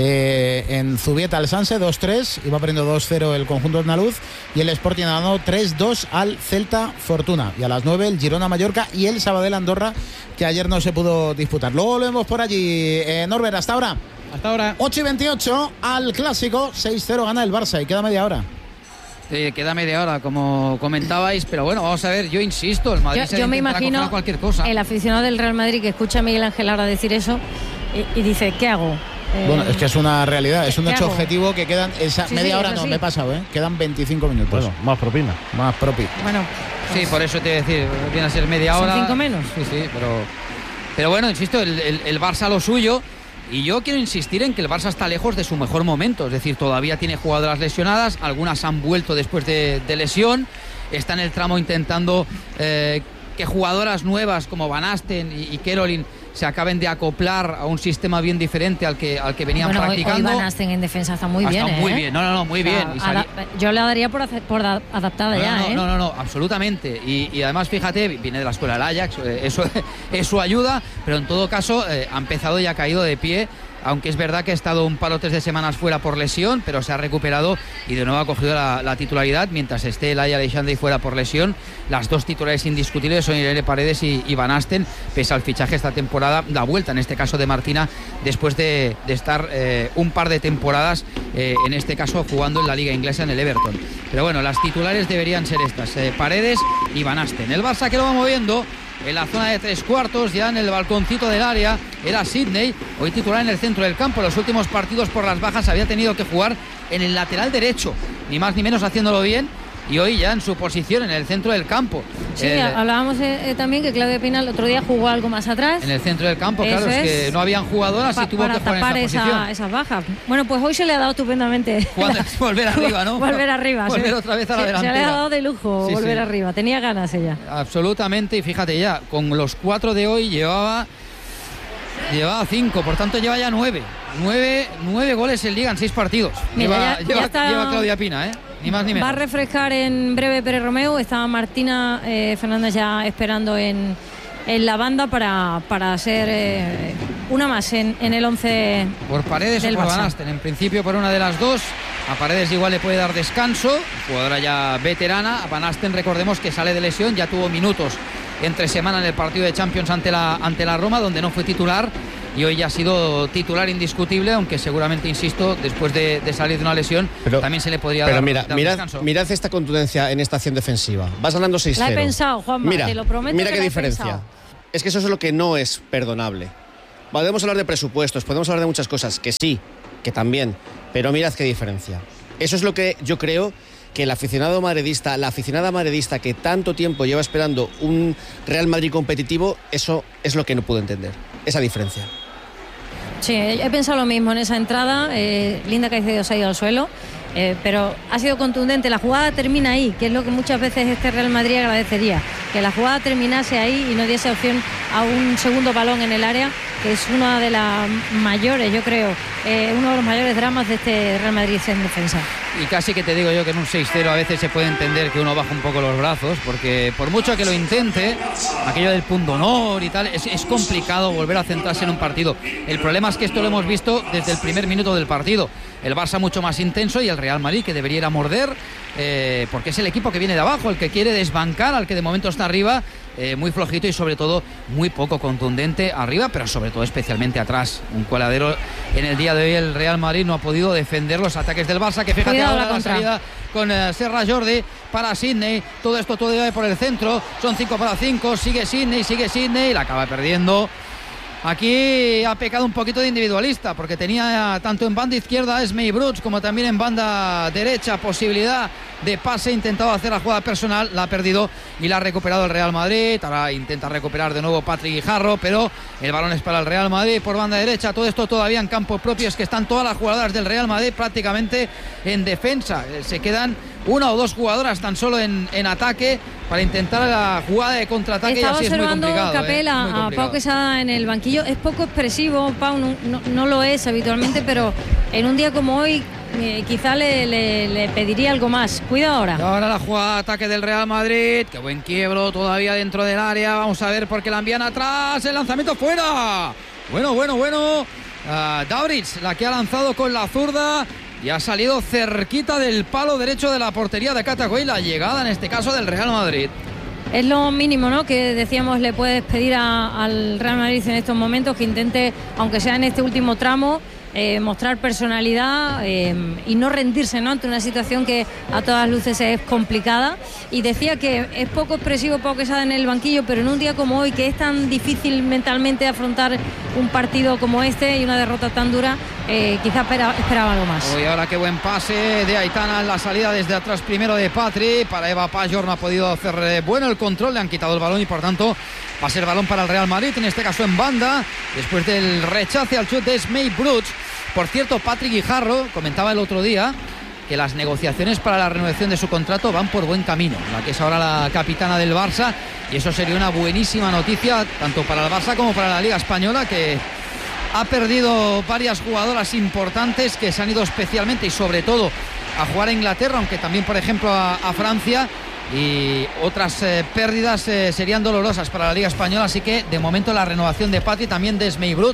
en Zubieta al Sanse 2-3, iba perdiendo 2-0 el conjunto andaluz, y el Sporting ganó 3-2 al Celta Fortuna. Y a las 9 el Girona Mallorca y el Sabadell Andorra, que ayer no se pudo disputar. Luego volvemos por allí. Norbert, hasta ahora. Hasta ahora. 8:28 al Clásico, 6-0 gana el Barça y queda media hora. Queda media hora, como comentabais, pero bueno, vamos a ver, yo insisto, el Madrid yo me imagino cualquier cosa. El aficionado del Real Madrid que escucha a Miguel Ángel ahora decir eso y dice, ¿qué hago? Bueno, es que es una realidad, es un hecho objetivo que quedan media hora, no, sí. me he pasado, quedan 25 minutos. Bueno, más propina. Más propi. Bueno, sí, por eso te voy a decir, viene a ser media hora. Son 5 menos. Sí, pero bueno, insisto, el Barça lo suyo. Y yo quiero insistir en que el Barça está lejos de su mejor momento, es decir, todavía tiene jugadoras lesionadas, algunas han vuelto después de lesión, está en el tramo intentando que jugadoras nuevas como Van Asten y Caroline se acaben de acoplar a un sistema bien diferente al que venían practicando. Hoy Van Asten en defensa está muy bien. Está muy bien, muy bien. Yo le daría por adaptada No, absolutamente. Y además, fíjate, viene de la escuela del Ajax, eso ayuda, pero en todo caso ha empezado y ha caído de pie. Aunque es verdad que ha estado un par o 3 de semanas fuera por lesión, pero se ha recuperado y de nuevo ha cogido la titularidad. Mientras esté Laia Aleixandre fuera por lesión, las 2 titulares indiscutibles son Irene Paredes y Van Asten, pese al fichaje esta temporada, la vuelta en este caso de Martina, después de estar un par de temporadas, en este caso jugando en la Liga Inglesa en el Everton. Pero bueno, las titulares deberían ser estas, Paredes y Van Asten. El Barça que lo va moviendo en la zona de 3/4, ya en el balconcito del área, era Sidney, hoy titular en el centro del campo. Los últimos partidos por las bajas había tenido que jugar en el lateral derecho, ni más ni menos haciéndolo bien, y hoy ya en su posición en el centro del campo. Sí, hablábamos también que Claudia Pina el otro día jugó algo más atrás. En el centro del campo, claro, es que no habían jugadoras y tuvo que jugar en esa posición. Esas bajas. Bueno, pues hoy se le ha dado estupendamente. Volver arriba, ¿no? Volver arriba. Volver otra vez a la delantera. Se le ha dado de lujo volver arriba. Tenía ganas ella. Absolutamente, y fíjate ya, con los 4 de hoy llevaba 5, por tanto lleva ya 9 goles en Liga en 6 partidos. Mira, lleva Claudia Pina, ni más ni menos. Va a refrescar en breve Pérez Romeu. Estaba Martina Fernández ya esperando en la banda para ser una más en el 11 por Paredes del o por Barça. Van Asten, en principio por una de las dos. A Paredes igual le puede dar descanso, jugadora ya veterana. A Van Asten, recordemos que sale de lesión, ya tuvo minutos entre semana en el partido de Champions ante la Roma, donde no fue titular, y hoy ya ha sido titular indiscutible, aunque seguramente, insisto, después de salir de una lesión, también se le podría dar descanso. Mirad esta contundencia en esta acción defensiva. Vas ganando 6-0. La he pensado, Juanma, te lo prometo. Mira qué diferencia. Es que eso es lo que no es perdonable. Podemos hablar de presupuestos, podemos hablar de muchas cosas, que sí, que también, pero mirad qué diferencia. Eso es lo que yo creo que el aficionado madridista, la aficionada madridista que tanto tiempo lleva esperando un Real Madrid competitivo, eso es lo que no puedo entender, esa diferencia. Sí, he pensado lo mismo en esa entrada. Linda Caicedo se ha ido al suelo, pero ha sido contundente. La jugada termina ahí, que es lo que muchas veces este Real Madrid agradecería, que la jugada terminase ahí y no diese opción a un segundo balón en el área, que es una de las mayores, yo creo, uno de los mayores dramas de este Real Madrid en defensa. Y casi que te digo yo que en un 6-0 a veces se puede entender que uno baja un poco los brazos, porque por mucho que lo intente, aquello del punto honor y tal, es complicado volver a centrarse en un partido. El problema es que esto lo hemos visto desde el primer minuto del partido. El Barça mucho más intenso y el Real Madrid, que debería ir a morder, porque es el equipo que viene de abajo, el que quiere desbancar al que de momento está arriba, muy flojito y sobre todo muy poco contundente arriba, pero sobre todo especialmente atrás. Un coladero en el día de hoy. El Real Madrid no ha podido defender los ataques del Barça, que fíjate ahora la salida con Serra Jordi para Sidney. Todo esto todavía por el centro, son 5-5, sigue Sidney, la acaba perdiendo. Aquí ha pecado un poquito de individualista, porque tenía tanto en banda izquierda Esmei Brooks como también en banda derecha posibilidad de pase. Intentado hacer la jugada personal, la ha perdido y la ha recuperado el Real Madrid. Ahora intenta recuperar de nuevo Patrick Guijarro, pero el balón es para el Real Madrid por banda derecha. Todo esto todavía en campo propio. Es que están todas las jugadoras del Real Madrid prácticamente en defensa. Se quedan una o dos jugadoras tan solo en ataque para intentar la jugada de contraataque. Estaba y así observando es muy complicado, Capel a Pau Quesada en el banquillo. Es poco expresivo, Pau, no lo es habitualmente, pero en un día como hoy quizá le pediría algo más. Cuidado ahora. Y ahora la jugada de ataque del Real Madrid. Qué buen quiebro todavía dentro del área. Vamos a ver por qué la envían atrás. El lanzamiento fuera. Bueno. Davrich, la que ha lanzado con la zurda y ha salido cerquita del palo derecho de la portería de Catacoy. La llegada en este caso del Real Madrid. Es lo mínimo, ¿no?, que decíamos le puedes pedir al Real Madrid en estos momentos, que intente, aunque sea en este último tramo, mostrar personalidad y no rendirse, ¿no?, ante una situación que a todas luces es complicada. Y decía que es poco expresivo Pau Quesada en el banquillo, pero en un día como hoy, que es tan difícil mentalmente afrontar un partido como este y una derrota tan dura, quizá esperaba algo más. Y ahora qué buen pase de Aitana en la salida desde atrás, primero de Patri, para Eva Pajor. No ha podido hacer bueno el control, le han quitado el balón y por tanto va a ser balón para el Real Madrid, en este caso en banda, después del rechace al chute de Esmei Brooks. Por cierto, Patrick Guijarro comentaba el otro día que las negociaciones para la renovación de su contrato van por buen camino, la que es ahora la capitana del Barça, y eso sería una buenísima noticia tanto para el Barça como para la Liga Española, que ha perdido varias jugadoras importantes que se han ido especialmente y sobre todo a jugar a Inglaterra, aunque también por ejemplo a Francia, y otras pérdidas serían dolorosas para la Liga Española. Así que de momento la renovación de Patti, también de Esmei Brut,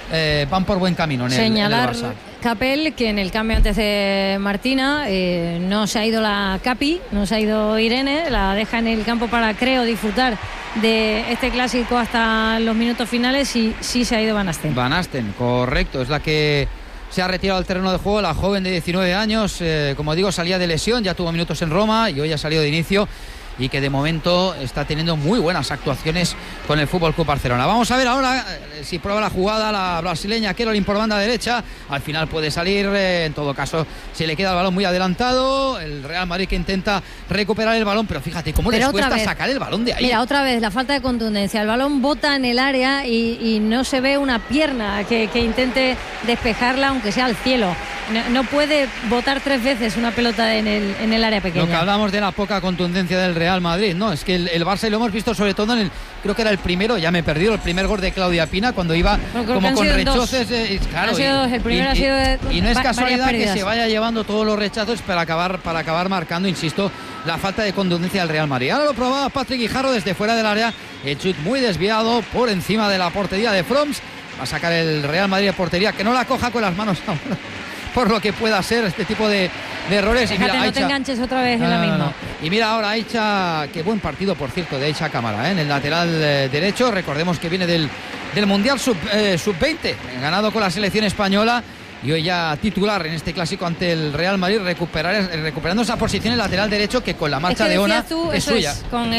van por buen camino en el Barça. Capel, que en el cambio antes de Martina no se ha ido la Capi, no se ha ido Irene, la deja en el campo para, creo, disfrutar de este clásico hasta los minutos finales, y sí se ha ido Van Asten. Van Asten, correcto, es la que se ha retirado al terreno de juego, la joven de 19 años, como digo, salía de lesión, ya tuvo minutos en Roma y hoy ha salido de inicio, y que de momento está teniendo muy buenas actuaciones con el Fútbol Club Barcelona. Vamos a ver ahora si prueba la jugada la brasileña Caroline por banda derecha. Al final puede salir, en todo caso se le queda el balón muy adelantado. El Real Madrid que intenta recuperar el balón, pero fíjate cómo les cuesta sacar el balón de ahí. Mira, otra vez la falta de contundencia. El balón bota en el área y no se ve una pierna que intente despejarla, aunque sea al cielo. No puede botar 3 veces una pelota en el área pequeña. Lo que hablamos de la poca contundencia del Real Madrid, ¿no? Es que el Barça, y lo hemos visto sobre todo creo que era el primero, ya me he perdido, el primer gol de Claudia Pina, cuando iba como con rechazos. Claro, el primero ha sido y no es casualidad que se vaya llevando todos los rechazos para acabar marcando, insisto, la falta de contundencia del Real Madrid. Ahora lo probaba Patrick Guijarro desde fuera del área, el chut muy desviado por encima de la portería de Froms. Va a sacar el Real Madrid de portería, que no la coja con las manos por lo que pueda ser este tipo de errores. Fíjate, y mira, no Aicha, te enganches otra vez en la misma. no. Y mira ahora Aicha, qué buen partido por cierto de Aicha Cámara, en el lateral derecho. Recordemos que viene del Mundial Sub-20, ganado con la selección española. Y hoy ya titular en este clásico ante el Real Madrid, recuperando esa posición en lateral derecho que con la marcha de Ona es suya.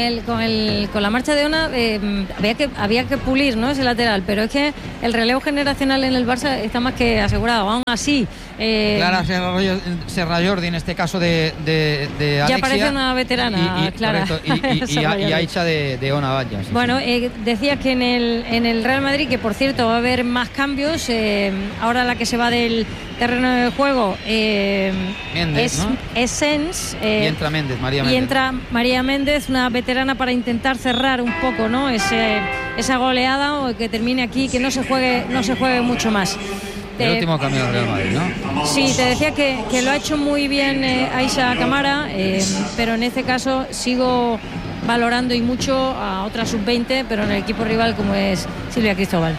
Con la marcha de Ona había que pulir, ¿no?, ese lateral, pero es que el relevo generacional en el Barça está más que asegurado. Aún así, Clara Serra Jordi en este caso de Alexia, ya parece una veterana, Clara. Y Aicha de Ona Valla. Sí, bueno, decía que en el Real Madrid, que por cierto va a haber más cambios, ahora la que se va del terreno de juego Méndez, ¿no? es Sens, y entra Méndez, María Méndez. Y entra María Méndez, una veterana, para intentar cerrar un poco, ¿no?, esa goleada, o que termine aquí, que no se juegue mucho más. El último cambio del Real Madrid, ¿no? Sí, te decía que lo ha hecho muy bien Aicha Cámara, pero en este caso sigo valorando y mucho a otra sub-20, pero en el equipo rival, como es Silvia Cristóbal.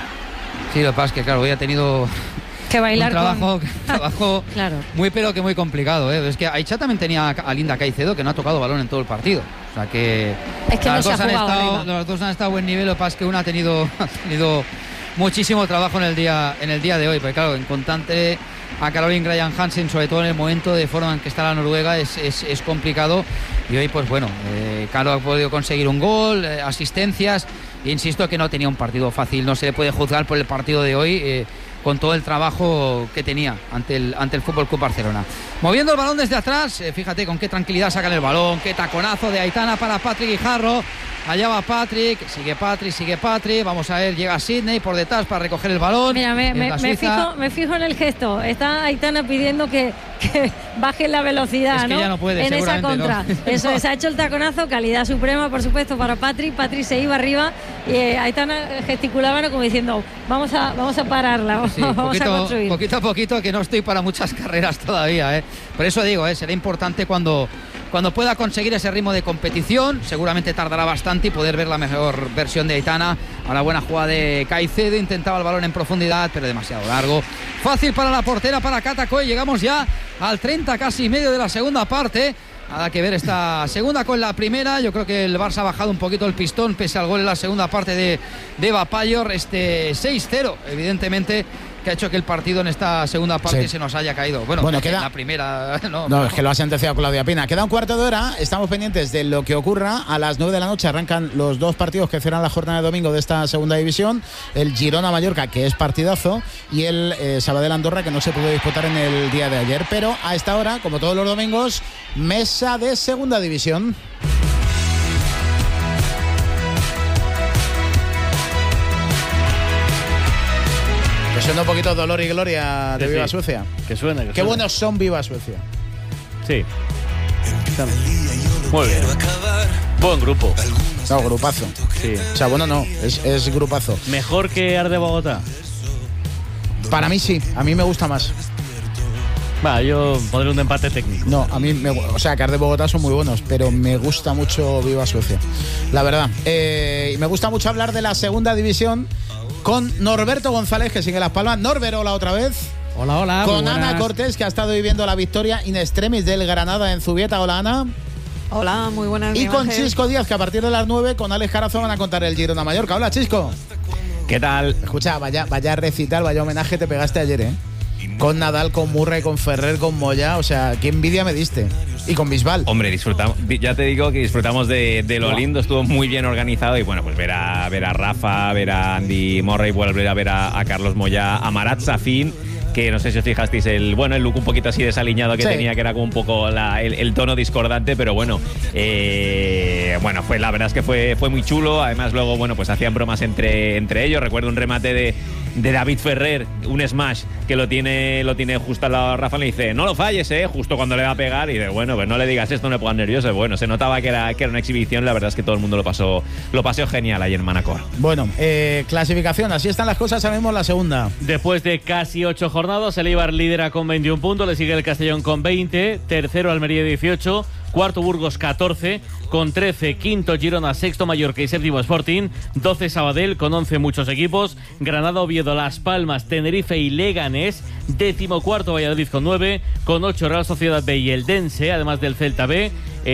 Sí, lo que pasa es que, claro, hoy ha tenido que bailar un trabajo claro, muy complicado, ¿eh? Es que Aicha también tenía a Linda Caicedo, que no ha tocado balón en todo el partido. O sea que es que los dos han estado a buen nivel. Lo que pasa es que una ha tenido muchísimo trabajo en el día de hoy, porque claro, en constante a Caroline Graham Hansen, sobre todo en el momento de forma en que está la noruega, es complicado. Y hoy, pues bueno, Caro ha podido conseguir un gol, asistencias. Insisto que no tenía un partido fácil, no se le puede juzgar por el partido de hoy, con todo el trabajo que tenía ante el Fútbol Club Barcelona. Moviendo el balón desde atrás, fíjate con qué tranquilidad sacan el balón, qué taconazo de Aitana para Patrick Guijarro. Allá va Patrick, sigue Patrick, vamos a ver, llega Sidney por detrás para recoger el balón. Mira, me fijo en el gesto, está Aitana pidiendo que baje la velocidad, es que ¿no?, ya no puede, en esa contra, no. Eso es, ha hecho el taconazo, calidad suprema por supuesto para Patrick se iba arriba y Aitana gesticulaba, ¿no?, como diciendo vamos a pararla, sí, vamos a construir. Poquito a poquito, que no estoy para muchas carreras todavía, por eso digo, será importante cuando pueda conseguir ese ritmo de competición. Seguramente tardará bastante y poder ver la mejor versión de Aitana. A la buena jugada de Caicedo, intentaba el balón en profundidad, pero demasiado largo. Fácil para la portera, para Cata Coll. Llegamos ya al 30 casi medio de la segunda parte. Nada que ver esta segunda con la primera. Yo creo que el Barça ha bajado un poquito el pistón pese al gol en la segunda parte de Eva Payor. 6-0, evidentemente, que ha hecho que el partido en esta segunda parte se nos haya caído. Bueno, queda la primera. No, es que lo ha sentenciado Claudia Pina. Queda un cuarto de hora. Estamos pendientes de lo que ocurra. A las 9 de la noche arrancan los dos partidos que cierran la jornada de domingo de esta segunda división. El Girona-Mallorca, que es partidazo, y el Sabadell-Andorra, que no se pudo disputar en el día de ayer. Pero a esta hora, como todos los domingos, mesa de segunda división. Que suena un poquito Dolor y Gloria de Viva Suecia. Que suena. Qué buenos son Viva Suecia. Sí. Muy bien. Buen grupo. No, grupazo. Sí. O sea, bueno, no, es grupazo. ¿Mejor que Arde Bogotá? Para mí sí, a mí me gusta más. Va, yo pondré un empate técnico. No, a mí o sea, que Arde Bogotá son muy buenos, pero me gusta mucho Viva Suecia, la verdad. Y me gusta mucho hablar de la segunda división con Norberto González, que sigue Las Palmas. Norbert, hola otra vez. Hola. Con Ana Cortés, que ha estado viviendo la victoria in extremis del Granada en Zubieta. Hola, Ana. Hola, muy buenas. Y con Chisco Díaz, que a partir de las 9 con Alex Carazo van a contar el Girona Mallorca. Hola, Chisco. ¿Qué tal? Escucha, vaya recital, vaya homenaje te pegaste ayer, ¿eh? Con Nadal, con Murray, con Ferrer, con Moya. O sea, qué envidia me diste. Y con Bisbal. Hombre, disfrutamos. Ya te digo que disfrutamos de lo lindo. Estuvo muy bien organizado. Y bueno, pues ver a Rafa, ver a Andy Murray, volver a ver a Carlos Moya, a Marat Safin, que no sé si os fijasteis el look un poquito así desaliñado que tenía, que era como un poco el tono discordante, pero bueno, la verdad es que fue muy chulo. Además luego, bueno, pues hacían bromas entre ellos. Recuerdo un remate de David Ferrer, un smash que lo tiene justo al lado de Rafa, le dice, no lo falles, justo cuando le va a pegar, y de bueno, pues no le digas esto, no le pongas nervioso. Bueno, se notaba que era una exhibición. La verdad es que todo el mundo lo pasó genial ayer en Manacor. Bueno, clasificación, así están las cosas, sabemos la segunda. Después de casi 8 jornadas, el Eibar lidera con 21 puntos, le sigue el Castellón con 20, tercero Almería 18, cuarto Burgos 14 con 13, quinto Girona, sexto Mallorca y séptimo Sporting, 12 Sabadell con 11 muchos equipos, Granada, Oviedo, Las Palmas, Tenerife y Leganés, decimocuarto Valladolid con 9, con 8 Real Sociedad B y el Dense, además del Celta B.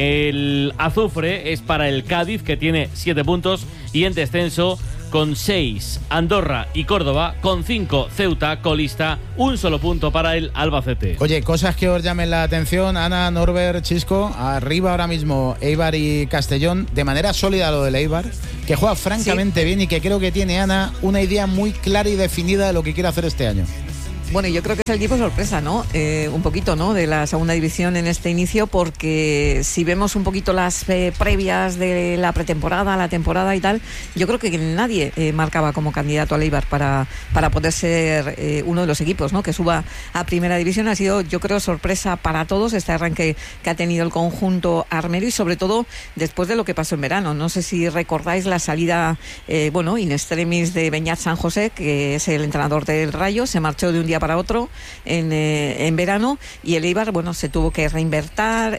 El azufre es para el Cádiz, que tiene 7 puntos, y en descenso con 6 Andorra y Córdoba, con 5 Ceuta, colista, un solo punto para el Albacete. Oye, cosas que os llamen la atención, Ana, Norbert, Chisco. Arriba ahora mismo Eibar y Castellón, de manera sólida lo del Eibar, que juega francamente bien y que creo que tiene, Ana, una idea muy clara y definida de lo que quiere hacer este año. Bueno, yo creo que es el equipo sorpresa, ¿no? Un poquito, ¿no? De la segunda división en este inicio, porque si vemos un poquito las previas de la pretemporada, la temporada y tal, yo creo que nadie marcaba como candidato al Eibar para poder ser uno de los equipos, ¿no? Que suba a primera división. Ha sido, yo creo, sorpresa para todos este arranque que ha tenido el conjunto armero, y sobre todo después de lo que pasó en verano. No sé si recordáis la salida, in extremis de Beñat San José, que es el entrenador del Rayo. Se marchó de un día para otro en verano, y el Eibar, se tuvo que reinvertir.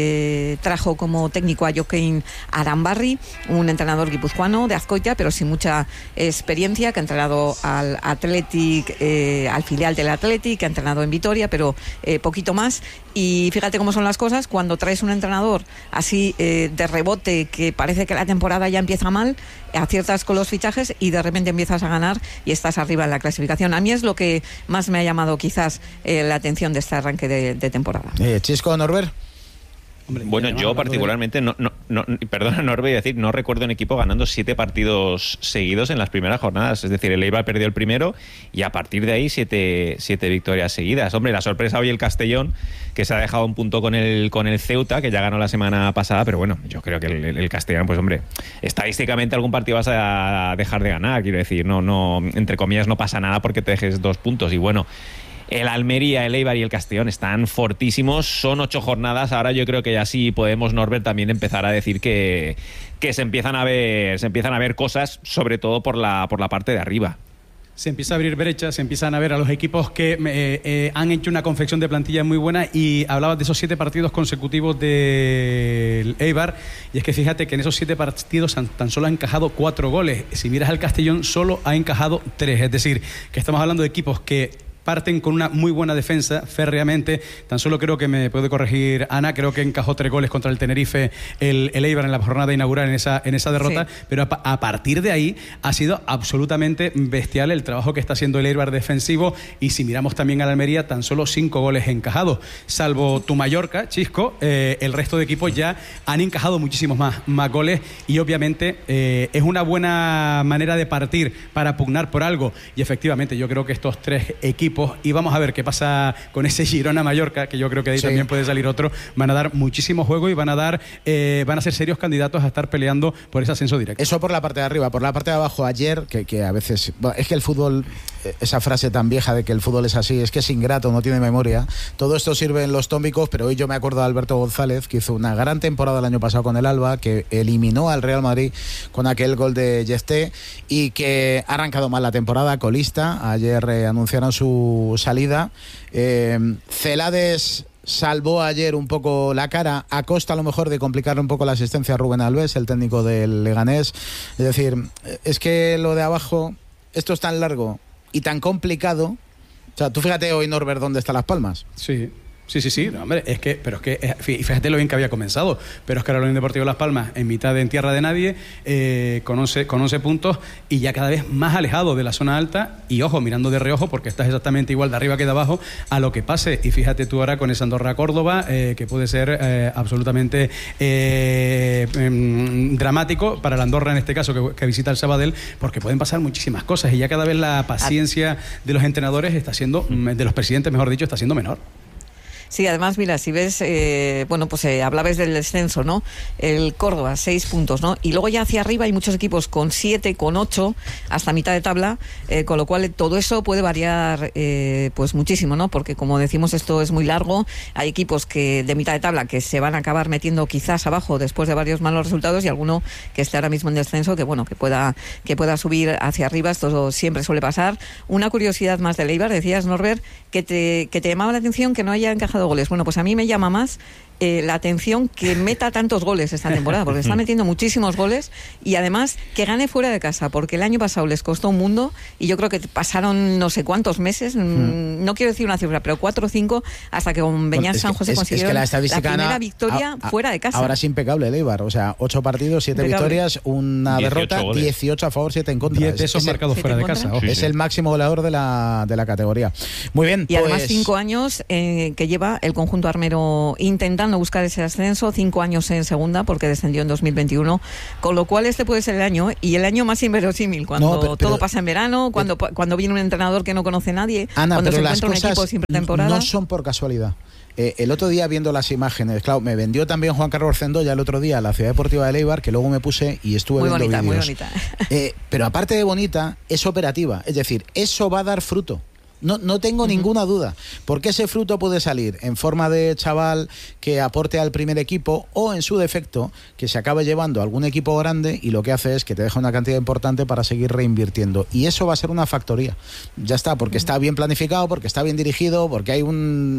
Trajo como técnico a Joaquín Arambarri, un entrenador guipuzcoano de Azkoitia, pero sin mucha experiencia, que ha entrenado al Athletic, al filial del Athletic, que ha entrenado en Vitoria, pero poquito más. Y fíjate cómo son las cosas, cuando traes un entrenador así de rebote, que parece que la temporada ya empieza mal, aciertas con los fichajes y de repente empiezas a ganar y estás arriba en la clasificación. A mí es lo que más me ha llamado quizás la atención de este arranque de temporada. Chisco, Norbert. Hombre, bueno, yo particularmente, perdona, Norbert, decir, no recuerdo un equipo ganando 7 partidos seguidos en las primeras jornadas. Es decir, el Eibar perdió el primero y a partir de ahí 7 victorias seguidas. Hombre, la sorpresa hoy el Castellón, que se ha dejado un punto con el Ceuta, que ya ganó la semana pasada, pero bueno, yo creo que el Castellón, pues hombre, estadísticamente algún partido vas a dejar de ganar, quiero decir, no, entre comillas, no pasa nada porque te dejes 2 puntos. Y bueno, el Almería, el Eibar y el Castellón están fortísimos. Son 8 jornadas. Ahora yo creo que ya sí podemos, Norbert, también empezar a decir que se empiezan a ver cosas, sobre todo por la parte de arriba. Se empieza a abrir brechas, se empiezan a ver a los equipos que han hecho una confección de plantilla muy buena, y hablabas de esos 7 partidos consecutivos del Eibar, y es que fíjate que en esos 7 partidos tan solo ha encajado 4 goles. Si miras al Castellón, solo ha encajado 3, es decir, que estamos hablando de equipos que parten con una muy buena defensa, férreamente. Tan solo creo que me puede corregir Ana, creo que encajó 3 goles contra el Tenerife el Eibar en la jornada inaugural en esa derrota, sí. Pero a partir de ahí ha sido absolutamente bestial el trabajo que está haciendo el Eibar defensivo, y si miramos también a la Almería, tan solo 5 goles encajados, salvo tu Mallorca, Chisco, el resto de equipos ya han encajado muchísimos más goles, y obviamente es una buena manera de partir para pugnar por algo, y efectivamente yo creo que estos 3 equipos, y vamos a ver qué pasa con ese Girona-Mallorca, que yo creo que ahí también puede salir otro, van a dar muchísimo juego y van a ser serios candidatos a estar peleando por ese ascenso directo. Eso por la parte de arriba. Por la parte de abajo, ayer, que a veces, es que el fútbol, esa frase tan vieja de que el fútbol es así, es que es ingrato, no tiene memoria. Todo esto sirve en los tómicos, pero hoy yo me acuerdo de Alberto González, que hizo una gran temporada el año pasado con el Alba, que eliminó al Real Madrid con aquel gol de Yesté, y que ha arrancado mal la temporada, colista. Ayer anunciaron su salida. Celades salvó ayer un poco la cara, a costa a lo mejor de complicarle un poco la asistencia a Rubén Alves, el técnico del Leganés. Es decir, es que lo de abajo, esto es tan largo y tan complicado. O sea, tú fíjate hoy, Norbert, dónde están Las Palmas. Sí. No, hombre, fíjate lo bien que había comenzado, pero es que ahora la Unión Deportiva Las Palmas, en tierra de nadie, con 11 puntos, y ya cada vez más alejado de la zona alta, y ojo, mirando de reojo, porque estás exactamente igual de arriba que de abajo a lo que pase. Y fíjate tú ahora con esa Andorra-Córdoba, que puede ser absolutamente dramático para la Andorra, en este caso, que visita el Sabadell, porque pueden pasar muchísimas cosas, y ya cada vez la paciencia de los entrenadores de los presidentes, mejor dicho, está siendo menor. Sí, además, mira, si ves, hablabais del descenso, ¿no? El Córdoba, 6 puntos, ¿no? Y luego ya hacia arriba hay muchos equipos con 7, con 8, hasta mitad de tabla, con lo cual todo eso puede variar pues muchísimo, ¿no? Porque, como decimos, esto es muy largo. Hay equipos que de mitad de tabla que se van a acabar metiendo quizás abajo después de varios malos resultados, y alguno que esté ahora mismo en descenso que pueda subir hacia arriba. Esto siempre suele pasar. Una curiosidad más del Eibar, decías, Norbert, que te llamaba la atención que no haya encajado goles. Bueno, pues a mí me llama más la atención que meta tantos goles esta temporada, porque está metiendo muchísimos goles, y además que gane fuera de casa, porque el año pasado les costó un mundo y yo creo que pasaron no sé cuántos meses, no quiero decir una cifra, pero 4 o 5, hasta que con Beñat San José consiguieron la primera victoria fuera de casa. Ahora es impecable el Eibar, o sea, 8 partidos, 7 victorias, una derrota, 18 a favor, 7 en contra. 10 de esos marcados fuera de casa. Es el máximo goleador de la categoría. Muy bien. Y además 5 años que lleva el conjunto armero intentando buscar ese ascenso, 5 años en segunda, porque descendió en 2021, con lo cual este puede ser el año, y el año más inverosímil, cuando todo pasa en verano, cuando viene un entrenador que no conoce a nadie, Ana, cuando pero se encuentra un equipo sin pretemporada. No son por casualidad. El otro día viendo las imágenes, claro, me vendió también Juan Carlos Cendoya el otro día a la Ciudad Deportiva de Eibar, que luego me puse y estuve viendo vídeos. Muy bonita. Pero aparte de bonita, es operativa, es decir, eso va a dar fruto. No tengo ninguna duda, porque ese fruto puede salir en forma de chaval que aporte al primer equipo, o en su defecto que se acabe llevando a algún equipo grande y lo que hace es que te deja una cantidad importante para seguir reinvirtiendo, y eso va a ser una factoría. Ya está, porque está bien planificado, porque está bien dirigido, porque hay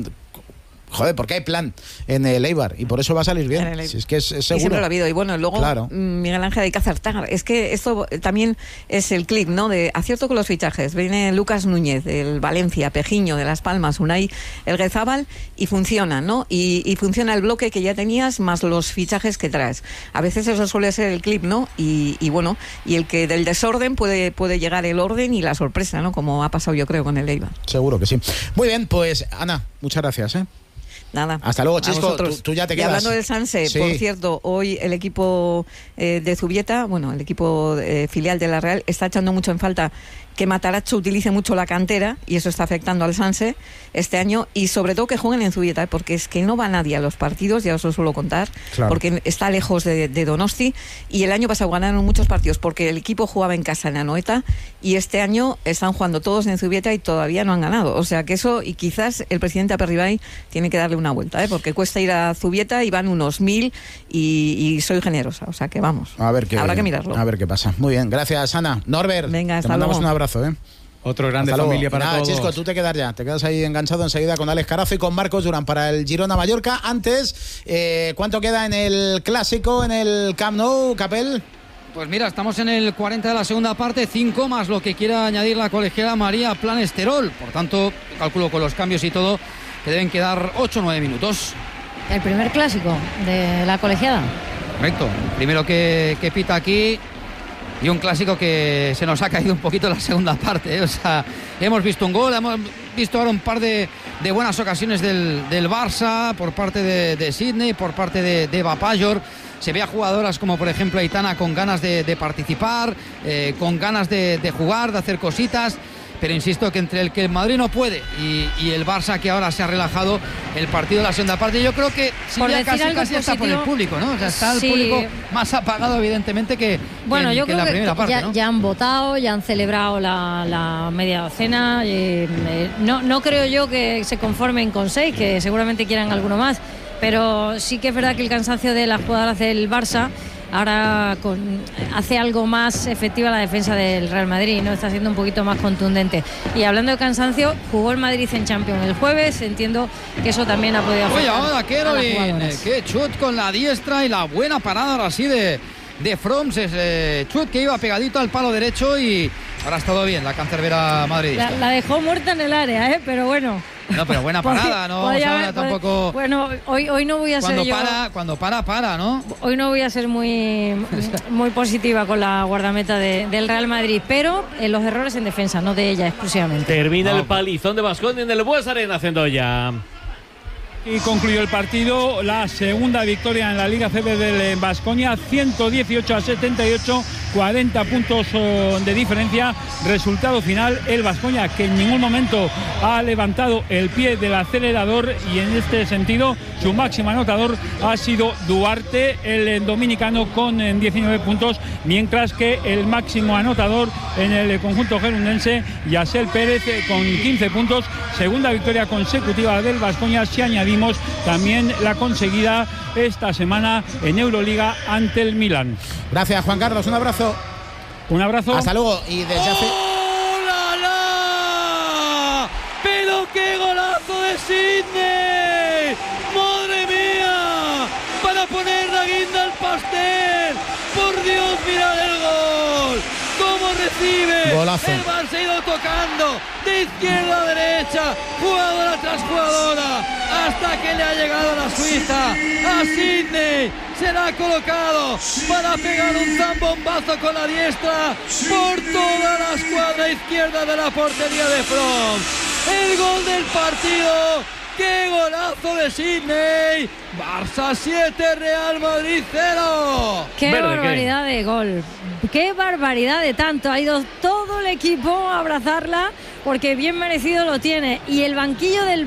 porque hay plan en el Eibar, y por eso va a salir bien. Si es que es seguro. Y siempre lo ha habido. Y bueno, luego, claro, Miguel Ángel, hay que acertar. Es que esto también es el clip, ¿no? De acierto con los fichajes. Viene Lucas Núñez del Valencia, Pejiño de Las Palmas, Unai Elguezábal, y funciona, ¿no? Y funciona el bloque que ya tenías más los fichajes que traes. A veces eso suele ser el clip, ¿no? Y bueno, y el que del desorden puede llegar el orden y la sorpresa, ¿no? Como ha pasado, yo creo, con el Eibar. Seguro que sí. Muy bien, pues Ana, muchas gracias, Nada. Hasta luego, Chisco. Tú ya te quedas. Y hablando del Sanse, sí. Por cierto, hoy el equipo de Zubieta, el equipo filial de la Real, está echando mucho en falta que Matarazzo utilice mucho la cantera, y eso está afectando al Sanse este año, y sobre todo que jueguen en Zubieta, porque es que no va nadie a los partidos, ya os lo suelo contar, claro, porque está lejos de Donosti, y el año pasado ganaron muchos partidos porque el equipo jugaba en casa en Anoeta, y este año están jugando todos en Zubieta y todavía no han ganado. O sea que eso, y quizás el presidente Aperribay tiene que darle una vuelta, porque cuesta ir a Zubieta y van unos 1000, y soy generosa, o sea que vamos, habrá que mirarlo. A ver qué pasa. Muy bien, gracias, Ana. Norbert, venga, te mandamos un abrazo. Otro grande familia para todos. Chisco, tú te quedas ahí enganchado enseguida con Alex Carazo y con Marcos Durán para el Girona-Mallorca. Antes, ¿cuánto queda en el Clásico, en el Camp Nou, Capel? Pues mira, estamos en el 40 de la segunda parte, 5 más lo que quiera añadir la colegiala María Planesterol. Por tanto, calculo con los cambios y todo que deben quedar 8 o 9 minutos. El primer clásico de la colegiada. Correcto, el primero que pita aquí. Y un clásico que se nos ha caído un poquito en la segunda parte, O sea, hemos visto un gol, hemos visto ahora un par de buenas ocasiones del Barça, por parte de Sidney, por parte de Eva Pajor. Se ve a jugadoras como por ejemplo Aitana con ganas de participar, con ganas de jugar, de hacer cositas. Pero insisto que entre el que el Madrid no puede y el Barça, que ahora se ha relajado, el partido de la segunda parte, yo creo que sí, ya casi está por el público, ¿no? O sea, está el público más apagado evidentemente que yo creo que en la primera parte, ¿no? Ya han votado, ya han celebrado la media docena. No creo yo que se conformen con 6, que seguramente quieran alguno más, pero sí que es verdad que el cansancio de las jugadoras del Barça ahora hace algo más efectiva la defensa del Real Madrid, ¿no? Está siendo un poquito más contundente. Y hablando de cansancio, jugó el Madrid en Champions el jueves, entiendo que eso también ha podido afectar. Oye, ahora Caroline, qué chut con la diestra y la buena parada ahora sí de Froms, chut que iba pegadito al palo derecho, y ahora ha estado bien la cancerbera madridista. La dejó muerta en el área, pero bueno. No, pero buena parada, ¿no? Tampoco. Bueno, hoy no voy a ser yo. Cuando para, ¿no? Hoy no voy a ser muy positiva con la guardameta del Real Madrid, pero los errores en defensa, no de ella exclusivamente. Termina el palizón de Baskonia en el Bues Arena, Cendoya. Y concluyó el partido, la segunda victoria en la Liga CB del Baskonia, 118-78, 40 puntos de diferencia. Resultado final, el Baskonia, que en ningún momento ha levantado el pie del acelerador, y en este sentido su máximo anotador ha sido Duarte, el dominicano, con 19 puntos, mientras que el máximo anotador en el conjunto gerundense, Yasel Pérez, con 15 puntos. Segunda victoria consecutiva del Baskonia, si añadimos también la conseguida esta semana en Euroliga ante el Milan. Gracias, Juan Carlos, un abrazo. Un abrazo. Hasta luego. Y desde hace... ¡Oh, la, la! ¡Pero qué golazo de Sidney! ¡Madre mía! recibe. Golazo. El Barça ha ido tocando de izquierda a derecha, jugadora tras jugadora, hasta que le ha llegado la Suiza a Sidney. Se la ha colocado para pegar un zambombazo con la diestra por toda la escuadra izquierda de la portería de From. El gol del partido. ¡Qué golazo de Sidney! Barça 7, Real Madrid 0. ¡Qué barbaridad de gol! ¡Qué barbaridad de tanto! Ha ido todo el equipo a abrazarla porque bien merecido lo tiene. Y el banquillo del